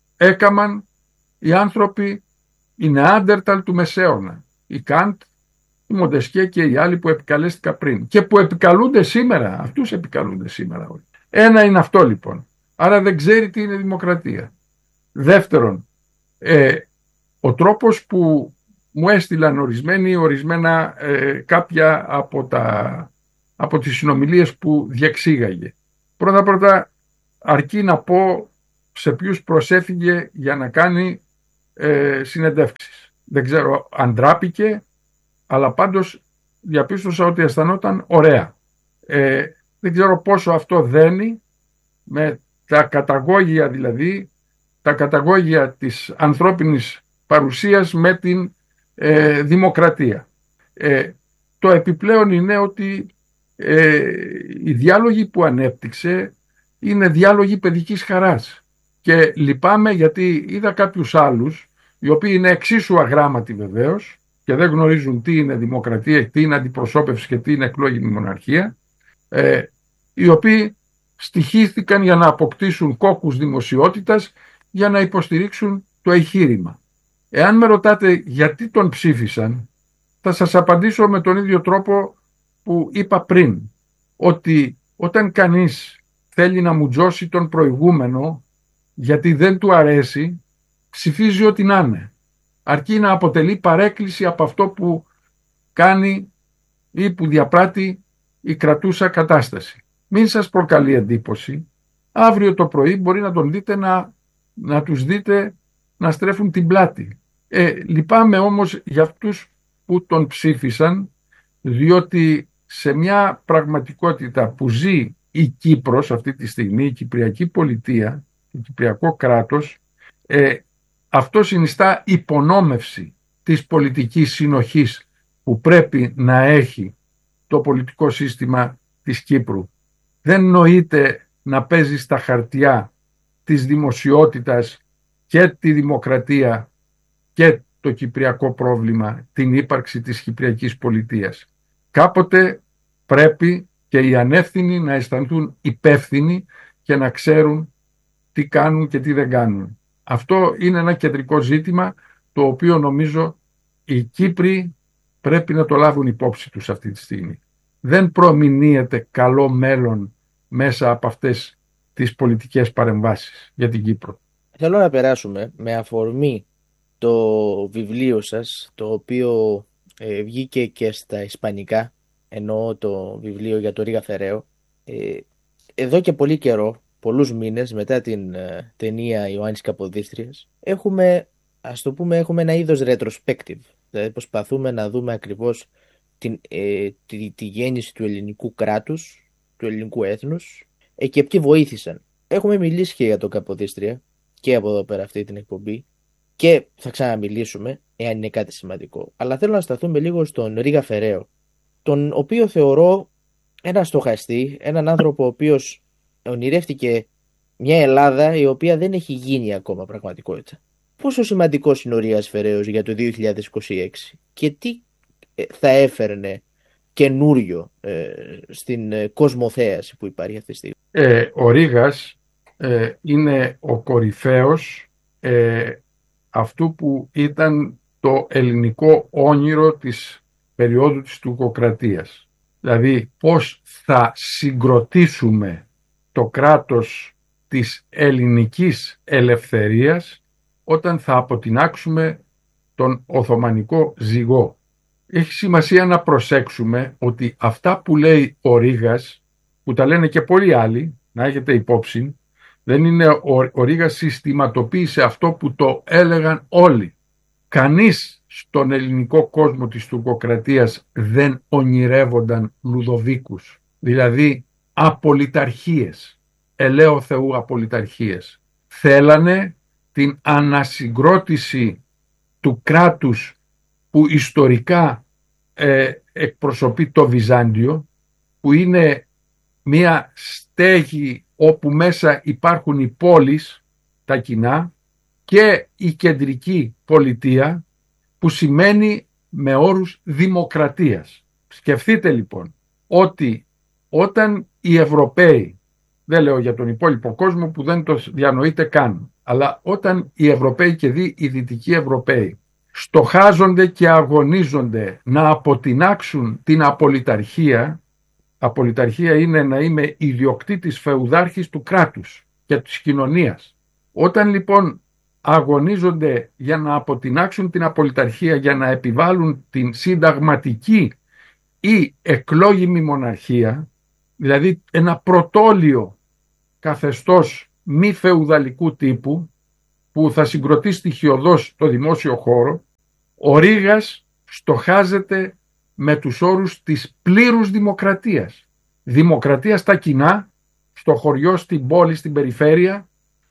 έκαμαν οι άνθρωποι, οι Νεάντερταλ του Μεσαίωνα, οι Καντ, η Μοντεσκέ και οι άλλοι που επικαλέστηκα πριν και που επικαλούνται σήμερα, αυτούς επικαλούνται σήμερα όλοι. Ένα είναι αυτό λοιπόν. Άρα δεν ξέρει τι είναι δημοκρατία. Δεύτερον, ε, ο τρόπος που μου έστειλαν ορισμένοι, ορισμένα ε, κάποια από, τα, από τις συνομιλίες που διεξήγαγε. Πρώτα-πρώτα, αρκεί να πω σε ποιους προσέφυγε για να κάνει ε, συνεντεύξεις. Δεν ξέρω αν ντράπηκε, αλλά πάντως διαπίστωσα ότι αισθανόταν ωραία. Ε, δεν ξέρω πόσο αυτό δένει με τα καταγόγια, δηλαδή τα καταγόγια της ανθρώπινης παρουσίας με την ε, δημοκρατία. Ε, το επιπλέον είναι ότι ε, οι διάλογοι που ανέπτυξε είναι διάλογοι παιδικής χαράς. Και λυπάμαι γιατί είδα κάποιους άλλους, οι οποίοι είναι εξίσου αγράμματοι βεβαίως και δεν γνωρίζουν τι είναι δημοκρατία, τι είναι αντιπροσώπευση και τι είναι εκλόγιμη μοναρχία, ε, οι οποίοι στοιχήθηκαν για να αποκτήσουν κόκκους δημοσιότητας για να υποστηρίξουν το εγχείρημα. Εάν με ρωτάτε γιατί τον ψήφισαν, θα σας απαντήσω με τον ίδιο τρόπο που είπα πριν, ότι όταν κανείς θέλει να μουτζώσει τον προηγούμενο γιατί δεν του αρέσει, ψηφίζει ό,τι να είναι, αρκεί να αποτελεί παρέκκληση από αυτό που κάνει ή που διαπράττει η κρατούσα κατάσταση. Μην σας προκαλεί εντύπωση, αύριο το πρωί μπορεί να τον δείτε να, να τους δείτε να στρέφουν την πλάτη. Ε, λυπάμαι όμως για αυτούς που τον ψήφισαν, διότι σε μια πραγματικότητα που ζει η Κύπρος αυτή τη στιγμή, η Κυπριακή Πολιτεία, το Κυπριακό κράτος, ε, αυτό συνιστά υπονόμευση της πολιτικής συνοχής που πρέπει να έχει το πολιτικό σύστημα της Κύπρου. Δεν νοείται να παίζει στα χαρτιά της δημοσιότητας και τη δημοκρατία και το κυπριακό πρόβλημα, την ύπαρξη της Κυπριακής Πολιτείας. Κάποτε πρέπει και οι ανεύθυνοι να αισθανθούν υπεύθυνοι και να ξέρουν τι κάνουν και τι δεν κάνουν. Αυτό είναι ένα κεντρικό ζήτημα το οποίο νομίζω οι Κύπροι πρέπει να το λάβουν υπόψη τους αυτή τη στιγμή. Δεν προμηνύεται καλό μέλλον μέσα από αυτές τις πολιτικές παρεμβάσεις για την Κύπρο. Θέλω να περάσουμε με αφορμή το βιβλίο σας, το οποίο ε, βγήκε και στα ισπανικά, εννοώ το βιβλίο για το Ρίγα Φεραίο. Ε, εδώ και πολύ καιρό, πολλούς μήνες μετά την ε, ταινία Ιωάννης Καποδίστριας, έχουμε, ας το πούμε, έχουμε ένα είδος retrospective. Δηλαδή προσπαθούμε να δούμε ακριβώς την, ε, τη, τη γέννηση του ελληνικού κράτους, του ελληνικού έθνους ε, και ποιοι βοήθησαν. Έχουμε μιλήσει και για το Καποδίστρια και από εδώ πέρα αυτή την εκπομπή και θα ξαναμιλήσουμε εάν είναι κάτι σημαντικό. Αλλά θέλω να σταθούμε λίγο στον Ρίγα Φεραίο, τον οποίο θεωρώ ένα στοχαστή, έναν άνθρωπο ο οποίος ονειρεύτηκε μια Ελλάδα η οποία δεν έχει γίνει ακόμα πραγματικότητα. Πόσο σημαντικός είναι ο Ρίγας Φεραίος για το δύο χιλιάδες είκοσι έξι και τι θα έφερνε καινούριο ε, στην ε, κοσμοθέαση που υπάρχει αυτή τη στιγμή. Ε, ο Ρίγας ε, είναι ο κορυφαίος ε, αυτού που ήταν το ελληνικό όνειρο της περίοδου της τουρκοκρατίας. Δηλαδή πώς θα συγκροτήσουμε το κράτος της ελληνικής ελευθερίας όταν θα αποτινάξουμε τον Οθωμανικό ζυγό. Έχει σημασία να προσέξουμε ότι αυτά που λέει ο Ρίγας, που τα λένε και πολλοί άλλοι, να έχετε υπόψη, δεν είναι ο, ο Ρίγας συστηματοποίησε αυτό που το έλεγαν όλοι. Κανείς στον ελληνικό κόσμο της τουρκοκρατίας δεν ονειρεύονταν Λουδοβίκους, δηλαδή απολυταρχίες, ελέω Θεού απολυταρχίες. Θέλανε την ανασυγκρότηση του κράτους που ιστορικά ε, εκπροσωπεί το Βυζάντιο, που είναι μια στέγη όπου μέσα υπάρχουν οι πόλεις, τα κοινά, και η κεντρική πολιτεία, που σημαίνει με όρους δημοκρατίας. Σκεφτείτε λοιπόν ότι όταν οι Ευρωπαίοι, δεν λέω για τον υπόλοιπο κόσμο που δεν το διανοείται καν, αλλά όταν οι Ευρωπαίοι και δι οι Δυτικοί Ευρωπαίοι στοχάζονται και αγωνίζονται να αποτινάξουν την απολυταρχία, απολυταρχία είναι να είμαι ιδιοκτήτης φεουδάρχης του κράτους και της κοινωνίας. Όταν λοιπόν αγωνίζονται για να αποτινάξουν την απολυταρχία, για να επιβάλλουν την συνταγματική ή εκλόγιμη μοναρχία, δηλαδή ένα πρωτόλιο καθεστώς μη φεουδαλικού τύπου που θα συγκροτεί στοιχειωδώς το δημόσιο χώρο, ο Ρήγας στοχάζεται με τους όρους της πλήρους δημοκρατίας. Δημοκρατία στα κοινά, στο χωριό, στην πόλη, στην περιφέρεια,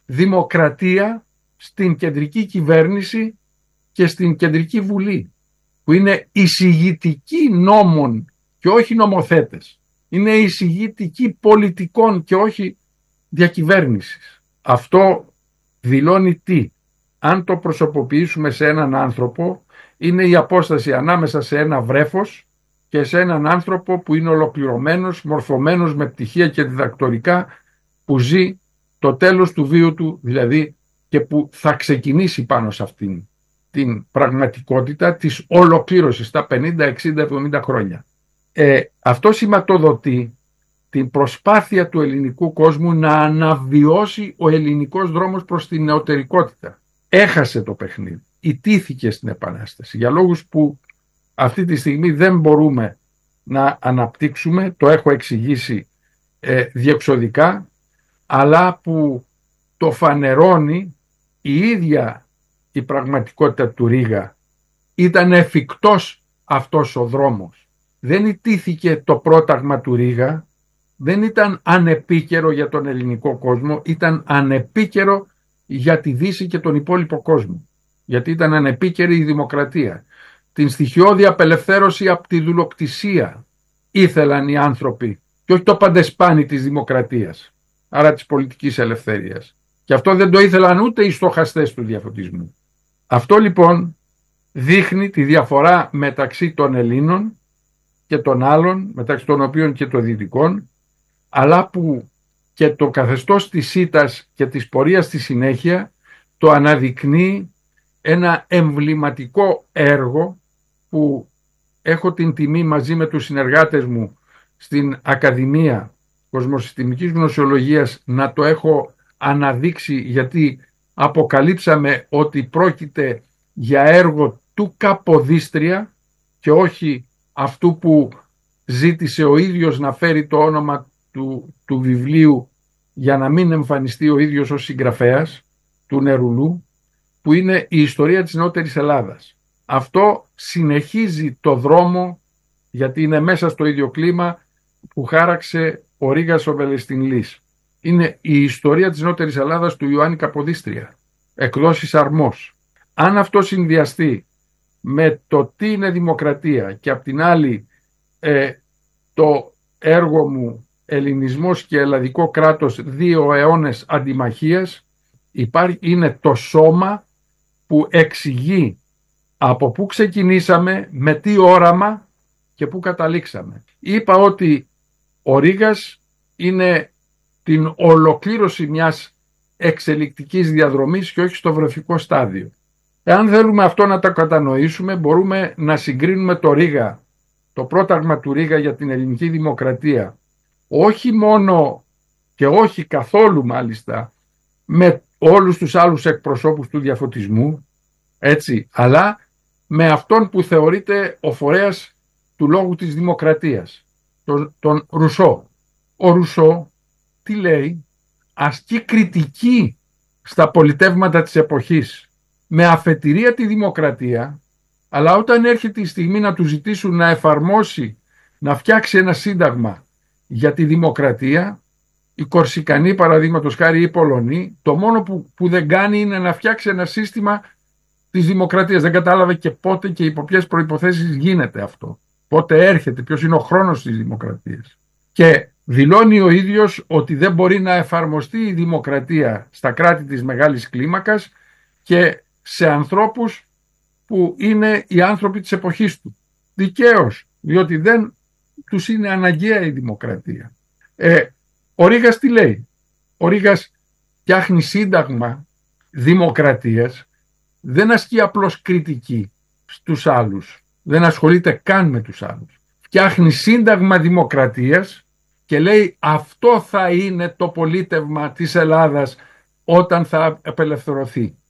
δημοκρατία στην κεντρική κυβέρνηση και στην κεντρική βουλή, που είναι εισηγητικοί νόμων και όχι νομοθέτες. Είναι εισηγητικοί πολιτικών και όχι διακυβέρνησης. Αυτό δηλώνει τι? Αν το προσωποποιήσουμε σε έναν άνθρωπο, είναι η απόσταση ανάμεσα σε ένα βρέφος και σε έναν άνθρωπο που είναι ολοκληρωμένος, μορφωμένος με πτυχία και διδακτορικά, που ζει το τέλος του βίου του, δηλαδή, και που θα ξεκινήσει πάνω σε αυτήν την πραγματικότητα της ολοκλήρωσης στα πενήντα, εξήντα, εβδομήντα χρόνια. Ε, αυτό σηματοδοτεί την προσπάθεια του ελληνικού κόσμου να αναβιώσει ο ελληνικός δρόμος προς την νεωτερικότητα. Έχασε το παιχνίδι, ιτήθηκε στην Επανάσταση για λόγους που αυτή τη στιγμή δεν μπορούμε να αναπτύξουμε, το έχω εξηγήσει ε, διεξοδικά, αλλά που το φανερώνει η ίδια η πραγματικότητα του Ρήγα. Ήταν εφικτός αυτός ο δρόμος. Δεν ιτήθηκε το πρόταγμα του Ρήγα, δεν ήταν ανεπίκαιρο για τον ελληνικό κόσμο, ήταν ανεπίκαιρο για τη Δύση και τον υπόλοιπο κόσμο. Γιατί ήταν ανεπίκαιρη η δημοκρατία. Την στοιχειώδη απελευθέρωση από τη δουλοκτησία ήθελαν οι άνθρωποι και όχι το παντεσπάνι της δημοκρατίας, άρα της πολιτικής ελευθερίας. Και αυτό δεν το ήθελαν ούτε οι στοχαστές του διαφωτισμού. Αυτό λοιπόν δείχνει τη διαφορά μεταξύ των Ελλήνων και των άλλων, μεταξύ των οποίων και των Δυτικών, αλλά που και το καθεστώς της ΣΥΤΑΣ και της πορείας στη συνέχεια το αναδεικνύει ένα εμβληματικό έργο που έχω την τιμή μαζί με τους συνεργάτες μου στην Ακαδημία Κοσμοσυστημικής Γνωσιολογίας να το έχω αναδείξει, γιατί αποκαλύψαμε ότι πρόκειται για έργο του Καποδίστρια και όχι αυτού που ζήτησε ο ίδιος να φέρει το όνομα του, του βιβλίου για να μην εμφανιστεί ο ίδιος ως συγγραφέας, του Νερουλού, που είναι η ιστορία της νεότερης Ελλάδας. Αυτό συνεχίζει το δρόμο, γιατί είναι μέσα στο ίδιο κλίμα που χάραξε ο Ρήγας ο Βελεστινλής. Είναι η ιστορία της νεότερης Ελλάδας του Ιωάννη Καποδίστρια, εκδόσεις Αρμός. Αν αυτό συνδυαστεί με το τι είναι δημοκρατία και απ' την άλλη ε, το έργο μου Ελληνισμός και Ελλαδικό κράτος δύο αιώνες αντιμαχίας, υπάρχει, είναι το σώμα που εξηγεί από πού ξεκινήσαμε, με τι όραμα και πού καταλήξαμε. Είπα ότι ο Ρήγας είναι την ολοκλήρωση μιας εξελικτικής διαδρομής και όχι στο βρεφικό στάδιο. Εάν θέλουμε αυτό να τα κατανοήσουμε, μπορούμε να συγκρίνουμε το Ρήγα, το πρόταγμα του Ρήγα για την ελληνική δημοκρατία, όχι μόνο και όχι καθόλου μάλιστα με όλους τους άλλους εκπροσώπους του διαφωτισμού, έτσι, αλλά με αυτόν που θεωρείται ο φορέας του λόγου της δημοκρατίας, τον, τον Ρουσό. Ο Ρουσό τι λέει? Ασκεί κριτική στα πολιτεύματα της εποχής με αφετηρία τη δημοκρατία, αλλά όταν έρχεται η στιγμή να του ζητήσουν να εφαρμόσει, να φτιάξει ένα σύνταγμα για τη δημοκρατία, οι Κορσικανοί παραδείγματος χάρη, οι Πολωνοί, το μόνο που, που δεν κάνει είναι να φτιάξει ένα σύστημα της δημοκρατίας. Δεν κατάλαβε και πότε και υπό ποιες προϋποθέσεις γίνεται αυτό. Πότε έρχεται, ποιος είναι ο χρόνος της δημοκρατίας. Και δηλώνει ο ίδιος ότι δεν μπορεί να εφαρμοστεί η δημοκρατία στα κράτη της μεγάλης κλίμακας και σε ανθρώπους που είναι οι άνθρωποι της εποχής του. Δικαίως, διότι δεν τους είναι αναγκαία η δημοκρατία. Ε, ο Ρήγας τι λέει? Ο Ρήγας φτιάχνει σύνταγμα δημοκρατίας, δεν ασκεί απλώς κριτική στους άλλους, δεν ασχολείται καν με τους άλλους. Φτιάχνει σύνταγμα δημοκρατίας και λέει αυτό θα είναι το πολίτευμα της Ελλάδας όταν θα απελευθερωθεί.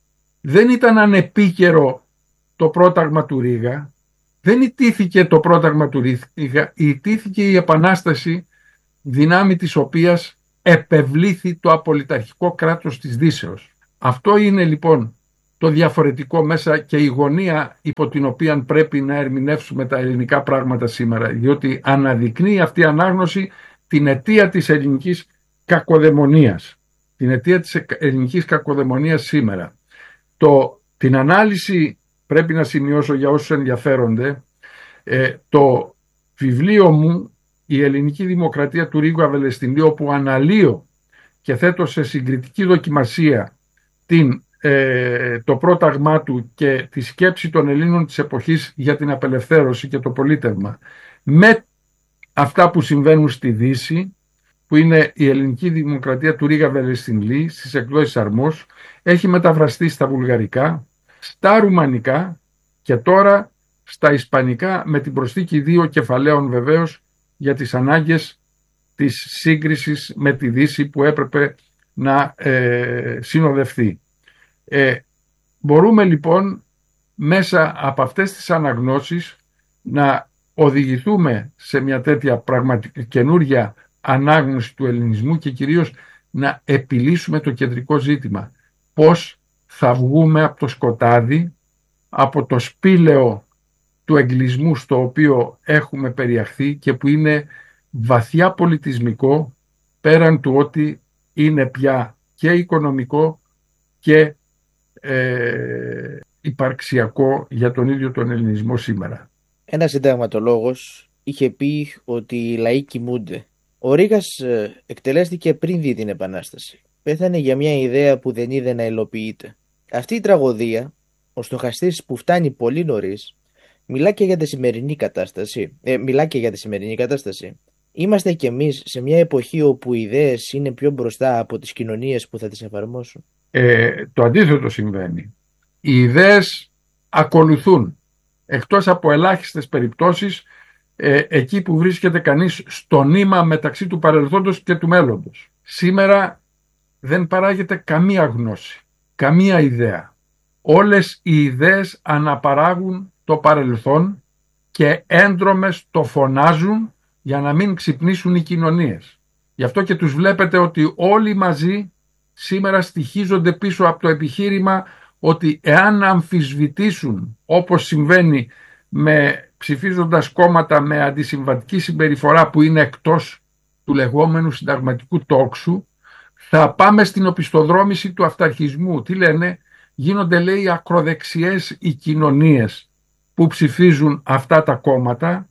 δεν ήταν ανεπίκαιρο το πρόταγμα του Ρήγα, δεν ιτήθηκε το πρόταγμα του Ρήγα, ιτήθηκε η Επανάσταση, δυνάμει της οποίας επευλήθη το απολυταρχικό κράτος της Δύσεως. Αυτό είναι λοιπόν το διαφορετικό μέσα και η γωνία υπό την οποία πρέπει να ερμηνεύσουμε τα ελληνικά πράγματα σήμερα, διότι αναδεικνύει αυτή η ανάγνωση την αιτία της ελληνικής κακοδαιμονίας, την αιτία της ελληνικής κακοδαιμονίας σήμερα. Το, την ανάλυση πρέπει να σημειώσω για όσους ενδιαφέρονται, ε, το βιβλίο μου «Η ελληνική δημοκρατία» του Ρίγου Αβελαιστινίου, όπου αναλύω και θέτω σε συγκριτική δοκιμασία την, ε, το πρόταγμά του και τη σκέψη των Ελλήνων της εποχής για την απελευθέρωση και το πολίτευμα με αυτά που συμβαίνουν στη Δύση, που είναι η ελληνική δημοκρατία του Ρίγα Αβελαιστινίου στις εκδόσεις Αρμός, έχει μεταφραστεί στα βουλγαρικά, στα ρουμανικά και τώρα στα ισπανικά, με την προσθήκη δύο κεφαλαίων βεβαίως για τις ανάγκες της σύγκρισης με τη Δύση που έπρεπε να ε, συνοδευτεί. Ε, μπορούμε λοιπόν μέσα από αυτές τις αναγνώσεις να οδηγηθούμε σε μια τέτοια πραγματική καινούργια ανάγνωση του ελληνισμού και κυρίως να επιλύσουμε το κεντρικό ζήτημα. Πώς θα βγούμε από το σκοτάδι, από το σπήλαιο του εγκλισμού στο οποίο έχουμε περιαχθεί και που είναι βαθιά πολιτισμικό, πέραν του ότι είναι πια και οικονομικό και ε, υπαρξιακό για τον ίδιο τον ελληνισμό σήμερα. Ένας συνταγματολόγος είχε πει ότι οι λαοί κοιμούνται. Ο Ρήγας εκτελέστηκε πριν δει την Επανάσταση. Πέθανε για μια ιδέα που δεν είδε να υλοποιείται. Αυτή η τραγωδία, ο στοχαστής που φτάνει πολύ νωρίς, μιλά και για τη σημερινή κατάσταση. Ε, μιλά και για τη σημερινή κατάσταση. Είμαστε κι εμείς σε μια εποχή όπου οι ιδέες είναι πιο μπροστά από τις κοινωνίες που θα τις εφαρμόσουν. Ε, το αντίθετο συμβαίνει. Οι ιδέες ακολουθούν, εκτός από ελάχιστες περιπτώσεις, ε, εκεί που βρίσκεται κανείς στο νήμα μεταξύ του παρελθόντος και του μέλλοντος. Σήμερα δεν παράγεται καμία γνώση, καμία ιδέα. Όλες οι ιδέες αναπαράγουν το παρελθόν και έντρομες το φωνάζουν για να μην ξυπνήσουν οι κοινωνίες. Γι' αυτό και τους βλέπετε ότι όλοι μαζί σήμερα στοιχίζονται πίσω από το επιχείρημα ότι εάν αμφισβητήσουν, όπως συμβαίνει με ψηφίζοντας κόμματα με αντισυμβατική συμπεριφορά που είναι εκτός του λεγόμενου συνταγματικού τόξου, θα πάμε στην οπισθοδρόμηση του αυταρχισμού. Τι λένε? Γίνονται, λέει, ακροδεξιές οι κοινωνίες που ψηφίζουν αυτά τα κόμματα,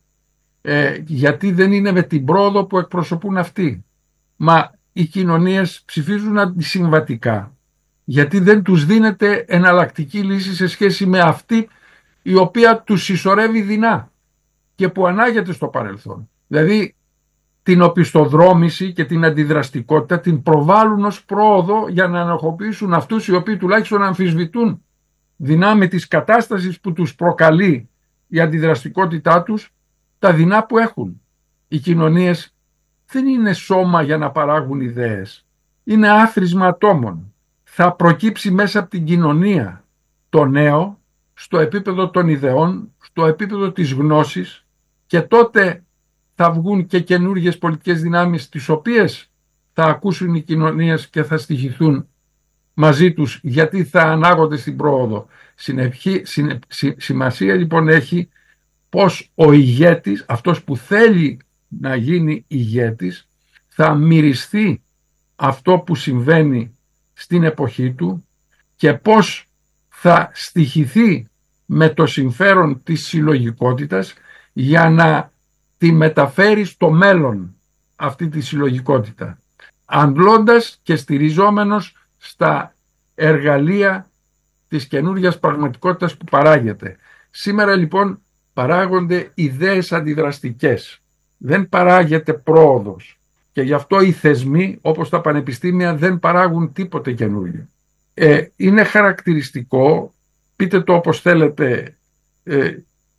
ε, γιατί δεν είναι με την πρόοδο που εκπροσωπούν αυτοί. Μα οι κοινωνίες ψηφίζουν αντισυμβατικά γιατί δεν τους δίνεται εναλλακτική λύση σε σχέση με αυτή η οποία τους συσσωρεύει δεινά και που ανάγεται στο παρελθόν. Δηλαδή την οπισθοδρόμηση και την αντιδραστικότητα την προβάλλουν ως πρόοδο για να ανοχοποιήσουν αυτούς οι οποίοι τουλάχιστον αμφισβητούν δυνάμει της κατάστασης που τους προκαλεί η αντιδραστικότητά τους τα δεινά που έχουν. Οι κοινωνίες δεν είναι σώμα για να παράγουν ιδέες. Είναι άθροισμα ατόμων. Θα προκύψει μέσα από την κοινωνία το νέο στο επίπεδο των ιδεών, στο επίπεδο της γνώσης και τότε θα βγουν και καινούργιες πολιτικές δυνάμεις τις οποίες θα ακούσουν οι κοινωνίες και θα στοιχηθούν μαζί τους γιατί θα ανάγονται στην πρόοδο. Συνεπχή, συνε, συ, σημασία λοιπόν έχει πως ο ηγέτης, αυτός που θέλει να γίνει ηγέτης, θα μυριστεί αυτό που συμβαίνει στην εποχή του και πως θα στοιχηθεί με το συμφέρον της συλλογικότητας για να τη μεταφέρει στο μέλλον αυτή τη συλλογικότητα, αντλώντας και στηριζόμενος στα εργαλεία της καινούργιας πραγματικότητας που παράγεται. Σήμερα λοιπόν παράγονται ιδέες αντιδραστικές. Δεν παράγεται πρόοδος και γι' αυτό οι θεσμοί όπως τα πανεπιστήμια δεν παράγουν τίποτε καινούργιο. Ε, είναι χαρακτηριστικό, πείτε το όπως θέλετε, ε,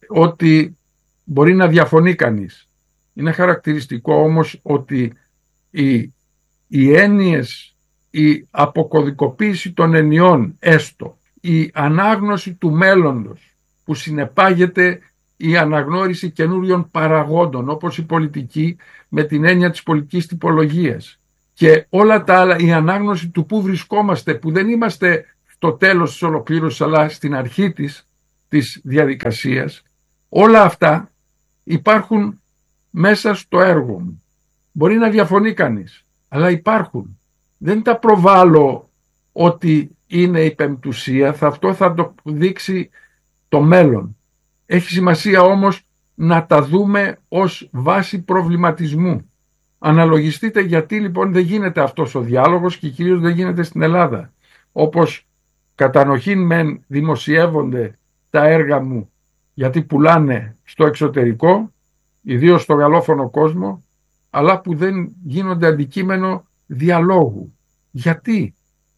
ότι μπορεί να διαφωνεί κανείς. Είναι χαρακτηριστικό όμως ότι οι, οι έννοιες, η αποκωδικοποίηση των ενιών έστω, η ανάγνωση του μέλλοντος που συνεπάγεται η αναγνώριση καινούριων παραγόντων όπως η πολιτική με την έννοια της πολιτικής τυπολογίας και όλα τα άλλα, η ανάγνωση του πού βρισκόμαστε, που δεν είμαστε στο τέλος της ολοκλήρωσης αλλά στην αρχή της, της διαδικασίας, όλα αυτά υπάρχουν μέσα στο έργο μου. Μπορεί να διαφωνεί κανείς, αλλά υπάρχουν. Δεν τα προβάλλω ότι είναι η πεμπτουσία, θα αυτό θα το δείξει το μέλλον. Έχει σημασία όμως να τα δούμε ως βάση προβληματισμού. Αναλογιστείτε γιατί λοιπόν δεν γίνεται αυτός ο διάλογος και κυρίως δεν γίνεται στην Ελλάδα. Όπως κατανοχήν μεν δημοσιεύονται τα έργα μου γιατί πουλάνε στο εξωτερικό, ιδίως στο γαλλόφωνο κόσμο, αλλά που δεν γίνονται αντικείμενο διαλόγου. Γιατί?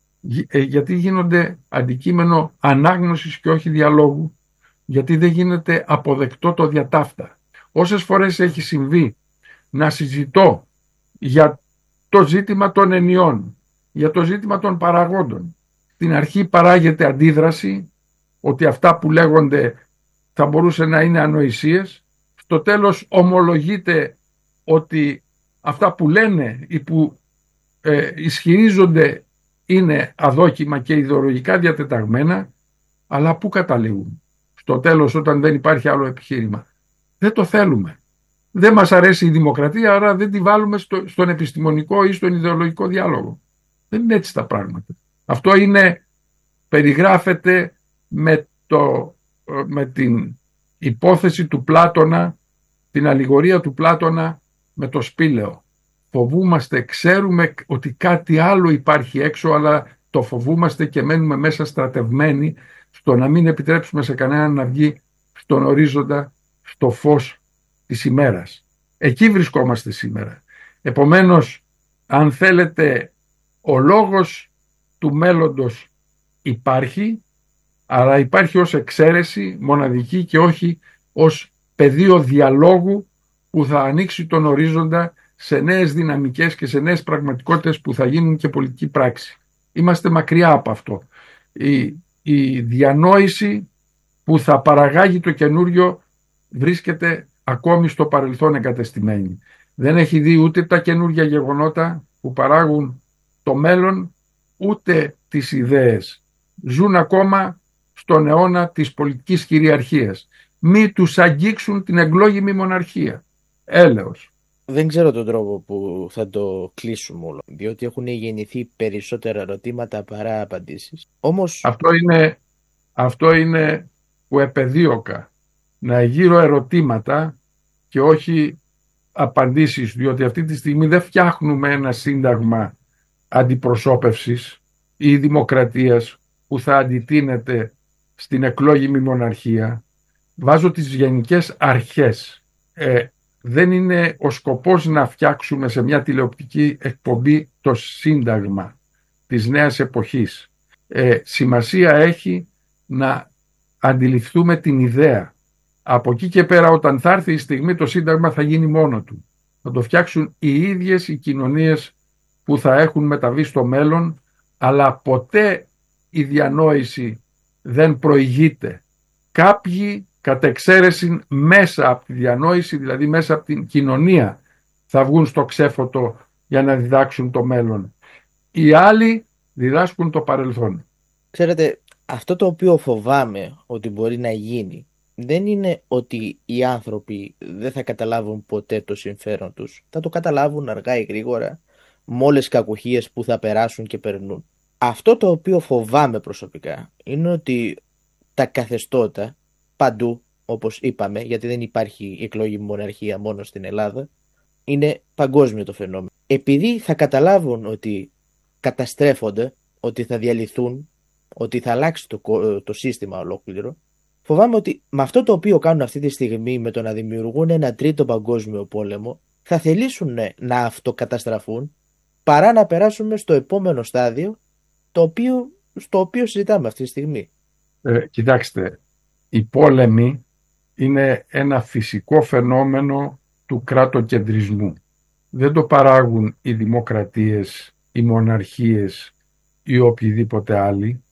Ε, γιατί γίνονται αντικείμενο ανάγνωσης και όχι διαλόγου? Γιατί δεν γίνεται αποδεκτό το διατάφτα. Όσες φορές έχει συμβεί να συζητώ για το ζήτημα των ενιών, για το ζήτημα των παραγόντων, στην αρχή παράγεται αντίδραση ότι αυτά που λέγονται θα μπορούσε να είναι ανοησίες, στο τέλος ομολογείται ότι αυτά που λένε ή που ε, ισχυρίζονται είναι αδόκιμα και ιδεολογικά διατεταγμένα, αλλά πού καταλήγουν? Στο τέλος, όταν δεν υπάρχει άλλο επιχείρημα. Δεν το θέλουμε. Δεν μας αρέσει η δημοκρατία, άρα δεν τη βάλουμε στο, στον επιστημονικό ή στον ιδεολογικό διάλογο. Δεν είναι έτσι τα πράγματα. Αυτό είναι, περιγράφεται με, το, με την υπόθεση του Πλάτωνα, την αλληγορία του Πλάτωνα με το σπήλαιο. Φοβούμαστε, ξέρουμε ότι κάτι άλλο υπάρχει έξω, αλλά το φοβούμαστε και μένουμε μέσα στρατευμένοι στο να μην επιτρέψουμε σε κανέναν να βγει στον ορίζοντα, στο φως της ημέρας. Εκεί βρισκόμαστε σήμερα. Επομένως, αν θέλετε, ο λόγος του μέλλοντος υπάρχει, αλλά υπάρχει ως εξαίρεση μοναδική και όχι ως πεδίο διαλόγου που θα ανοίξει τον ορίζοντα σε νέες δυναμικές και σε νέες πραγματικότητες που θα γίνουν και πολιτική πράξη. Είμαστε μακριά από αυτό. Η, η διανόηση που θα παραγάγει το καινούριο βρίσκεται ακόμη στο παρελθόν εγκατεστημένη. Δεν έχει δει ούτε τα καινούργια γεγονότα που παράγουν το μέλλον, ούτε τις ιδέες. Ζουν ακόμα στον αιώνα της πολιτικής κυριαρχίας. Μη τους αγγίξουν την εκλόγιμη μοναρχία. Έλεος. Δεν ξέρω τον τρόπο που θα το κλείσουμε όλο, διότι έχουν γεννηθεί περισσότερα ερωτήματα παρά απαντήσεις. Όμως... Αυτό είναι, αυτό είναι που επεδίωκα, να γύρω ερωτήματα και όχι απαντήσεις, διότι αυτή τη στιγμή δεν φτιάχνουμε ένα σύνταγμα αντιπροσώπευσης ή δημοκρατίας που θα αντιτείνεται στην εκλόγιμη μοναρχία. Βάζω τις γενικές αρχές. Ε, δεν είναι ο σκοπός να φτιάξουμε σε μια τηλεοπτική εκπομπή το σύνταγμα της νέας εποχής. Ε, σημασία έχει να αντιληφθούμε την ιδέα. Από εκεί και πέρα, όταν θα έρθει η στιγμή, το σύνταγμα θα γίνει μόνο του. Θα το φτιάξουν οι ίδιες οι κοινωνίες που θα έχουν μεταβεί στο μέλλον, αλλά ποτέ η διανόηση δεν προηγείται. Κάποιοι κατ' εξαίρεση μέσα από τη διανόηση, δηλαδή μέσα από την κοινωνία, θα βγουν στο ξέφωτο για να διδάξουν το μέλλον. Οι άλλοι διδάσκουν το παρελθόν. Ξέρετε, αυτό το οποίο φοβάμαι ότι μπορεί να γίνει δεν είναι ότι οι άνθρωποι δεν θα καταλάβουν ποτέ το συμφέρον τους. Θα το καταλάβουν αργά ή γρήγορα, με όλες τις κακουχίες που θα περάσουν και περνούν. Αυτό το οποίο φοβάμαι προσωπικά είναι ότι τα καθεστώτα παντού, όπως είπαμε, γιατί δεν υπάρχει εκλογική μοναρχία μόνο στην Ελλάδα, είναι παγκόσμιο το φαινόμενο. Επειδή θα καταλάβουν ότι καταστρέφονται, ότι θα διαλυθούν, ότι θα αλλάξει το, το σύστημα ολόκληρο, φοβάμαι ότι με αυτό το οποίο κάνουν αυτή τη στιγμή, με το να δημιουργούν ένα τρίτο παγκόσμιο πόλεμο, θα θελήσουν να αυτοκαταστραφούν παρά να περάσουμε στο επόμενο στάδιο, το οποίο, στο οποίο συζητάμε αυτή τη στιγμή. Ε, κοιτάξτε, οι πόλεμοι είναι ένα φυσικό φαινόμενο του κράτοκεντρισμού. Δεν το παράγουν οι δημοκρατίες, οι μοναρχίες ή οποιοδήποτε άλλοι.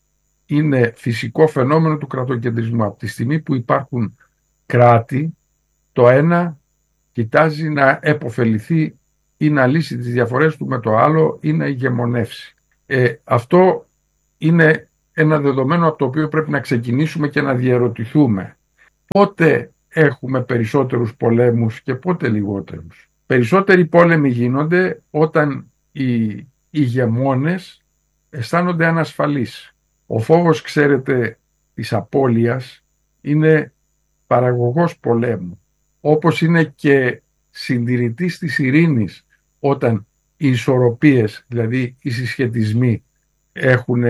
είναι φυσικό φαινόμενο του κρατοκεντρισμού. Από τη στιγμή που υπάρχουν κράτη, το ένα κοιτάζει να επωφεληθεί ή να λύσει τις διαφορές του με το άλλο ή να ηγεμονεύσει. Ε, αυτό είναι ένα δεδομένο από το οποίο πρέπει να ξεκινήσουμε και να διερωτηθούμε. Πότε έχουμε περισσότερους πολέμους και πότε λιγότερους? Περισσότεροι πόλεμοι γίνονται όταν οι ηγεμόνες αισθάνονται ανασφαλείς. Ο φόβος, ξέρετε, της απώλειας είναι παραγωγός πολέμου, όπως είναι και συντηρητής της ειρήνης όταν οι ισορροπίες, δηλαδή οι συσχετισμοί έχουν,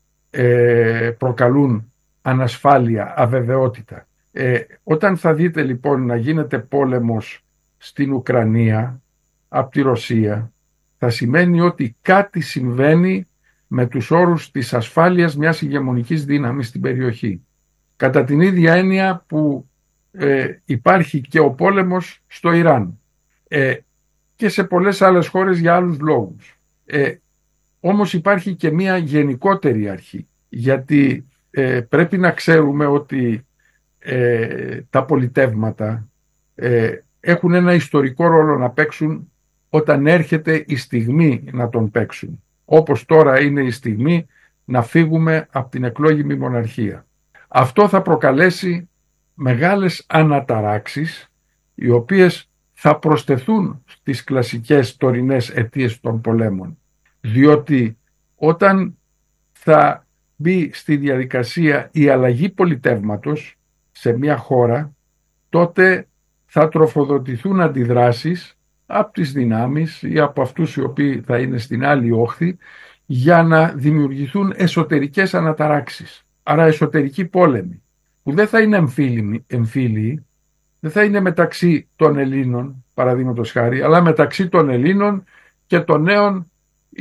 ε, προκαλούν ανασφάλεια, αβεβαιότητα. Ε, όταν θα δείτε λοιπόν να γίνεται πόλεμος στην Ουκρανία από τη Ρωσία, θα σημαίνει ότι κάτι συμβαίνει με τους όρους της ασφάλειας μιας ηγεμονικής δύναμης στην περιοχή. Κατά την ίδια έννοια που ε, υπάρχει και ο πόλεμος στο Ιράν ε, και σε πολλές άλλες χώρες για άλλους λόγους. Ε, όμως υπάρχει και μια γενικότερη αρχή, γιατί ε, πρέπει να ξέρουμε ότι ε, τα πολιτεύματα ε, έχουν ένα ιστορικό ρόλο να παίξουν όταν έρχεται η στιγμή να τον παίξουν. Όπως τώρα είναι η στιγμή να φύγουμε από την εκλόγιμη μοναρχία. Αυτό θα προκαλέσει μεγάλες αναταράξεις, οι οποίες θα προσθεθούν στις κλασικές τωρινές αιτίες των πολέμων. Διότι όταν θα μπει στη διαδικασία η αλλαγή πολιτεύματος σε μια χώρα, τότε θα τροφοδοτηθούν αντιδράσεις από τις δυνάμεις ή από αυτούς οι οποίοι θα είναι στην άλλη όχθη, για να δημιουργηθούν εσωτερικές αναταράξεις. Άρα εσωτερικοί πόλεμοι, που δεν θα είναι εμφύλιοι, εμφύλιοι, δεν θα είναι μεταξύ των Ελλήνων, παραδείγματος χάρη, αλλά μεταξύ των Ελλήνων και των νέων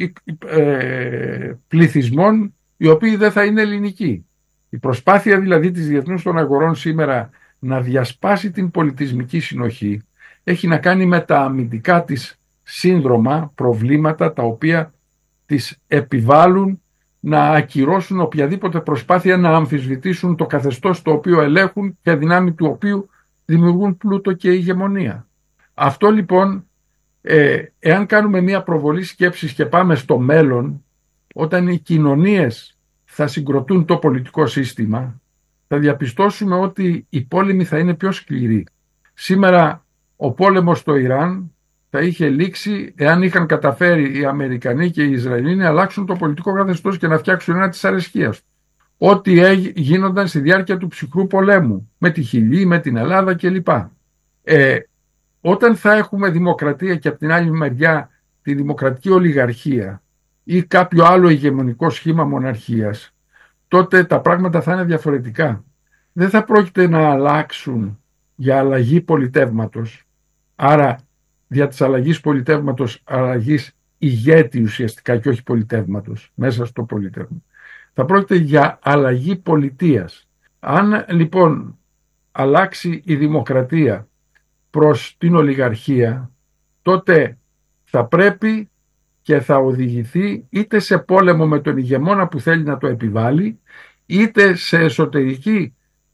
ε, πληθυσμών, οι οποίοι δεν θα είναι ελληνικοί. Η προσπάθεια δηλαδή της διεθνούς των αγορών σήμερα να διασπάσει την πολιτισμική συνοχή έχει να κάνει με τα αμυντικά της σύνδρομα, προβλήματα τα οποία τις επιβάλλουν να ακυρώσουν οποιαδήποτε προσπάθεια να αμφισβητήσουν το καθεστώς το οποίο ελέγχουν και δυνάμει του οποίου δημιουργούν πλούτο και ηγεμονία. Αυτό λοιπόν, ε, εάν κάνουμε μια προβολή σκέψης και πάμε στο μέλλον, όταν οι κοινωνίες θα συγκροτούν το πολιτικό σύστημα, θα διαπιστώσουμε ότι οι πόλεμοι θα είναι πιο σκληροί. Σήμερα ο πόλεμος στο Ιράν θα είχε λήξει εάν είχαν καταφέρει οι Αμερικανοί και οι Ισραηλοί να αλλάξουν το πολιτικό καθεστώς και να φτιάξουν ένα της αρεσκίας. Ό,τι γίνονταν στη διάρκεια του ψυχρού πολέμου, με τη Χιλή, με την Ελλάδα κλπ. Ε, όταν θα έχουμε δημοκρατία και από την άλλη μεριά τη δημοκρατική ολιγαρχία ή κάποιο άλλο ηγεμονικό σχήμα μοναρχίας, τότε τα πράγματα θα είναι διαφορετικά. Δεν θα πρόκειται να αλλάξουν για αλλαγή πολιτεύματος, άρα δια της αλλαγής πολιτεύματος, αλλαγής ηγέτη ουσιαστικά και όχι πολιτεύματος, μέσα στο πολιτεύμα. Θα πρόκειται για αλλαγή πολιτείας. Αν λοιπόν αλλάξει η δημοκρατία προς την ολιγαρχία, τότε θα πρέπει και θα οδηγηθεί είτε σε πόλεμο με τον ηγεμόνα που θέλει να το επιβάλλει, είτε σε εσωτερική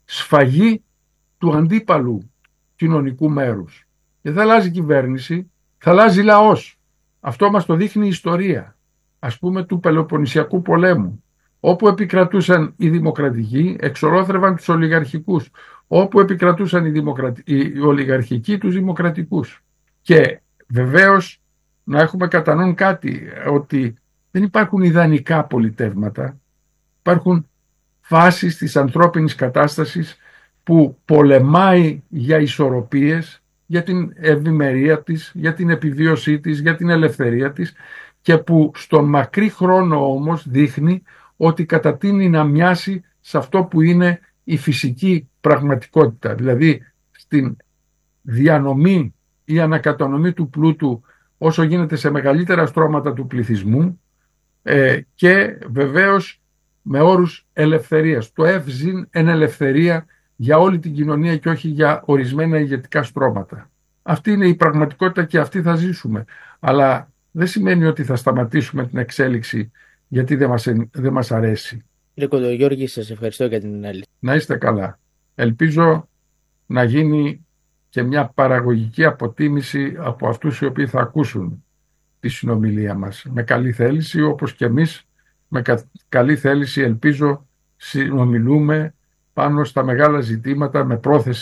σφαγή του αντίπαλου κοινωνικού μέρους. Και θα αλλάζει κυβέρνηση, θα αλλάζει λαός. Αυτό μας το δείχνει η ιστορία, ας πούμε του Πελοποννησιακού πολέμου. Όπου επικρατούσαν οι δημοκρατικοί, εξολόθρευαν τους ολιγαρχικούς. Όπου επικρατούσαν οι, δημοκρατι... οι ολιγαρχικοί, τους δημοκρατικούς. Και βεβαίως να έχουμε κατά νου κάτι, ότι δεν υπάρχουν ιδανικά πολιτεύματα. Υπάρχουν φάσεις της ανθρώπινης κατάστασης που πολεμάει για ισορροπίες, για την ευημερία της, για την επιβίωσή της, για την ελευθερία της, και που στον μακρύ χρόνο όμως δείχνει ότι κατατείνει να μοιάσει σε αυτό που είναι η φυσική πραγματικότητα, δηλαδή στην διανομή ή ανακατανομή του πλούτου όσο γίνεται σε μεγαλύτερα στρώματα του πληθυσμού, ε, και βεβαίως με όρους ελευθερίας. Το ευζήν εν ελευθερία για όλη την κοινωνία και όχι για ορισμένα ηγετικά στρώματα. Αυτή είναι η πραγματικότητα και αυτή θα ζήσουμε. Αλλά δεν σημαίνει ότι θα σταματήσουμε την εξέλιξη γιατί δεν μας, δεν μας αρέσει. Κύριε Κοντογιώργη, σας ευχαριστώ για την ανάλυση. Να είστε καλά. Ελπίζω να γίνει και μια παραγωγική αποτίμηση από αυτούς οι οποίοι θα ακούσουν τη συνομιλία μας. Με καλή θέληση, όπως και εμείς με καλή θέληση ελπίζω συνομιλούμε πάνω στα μεγάλα ζητήματα με πρόθεση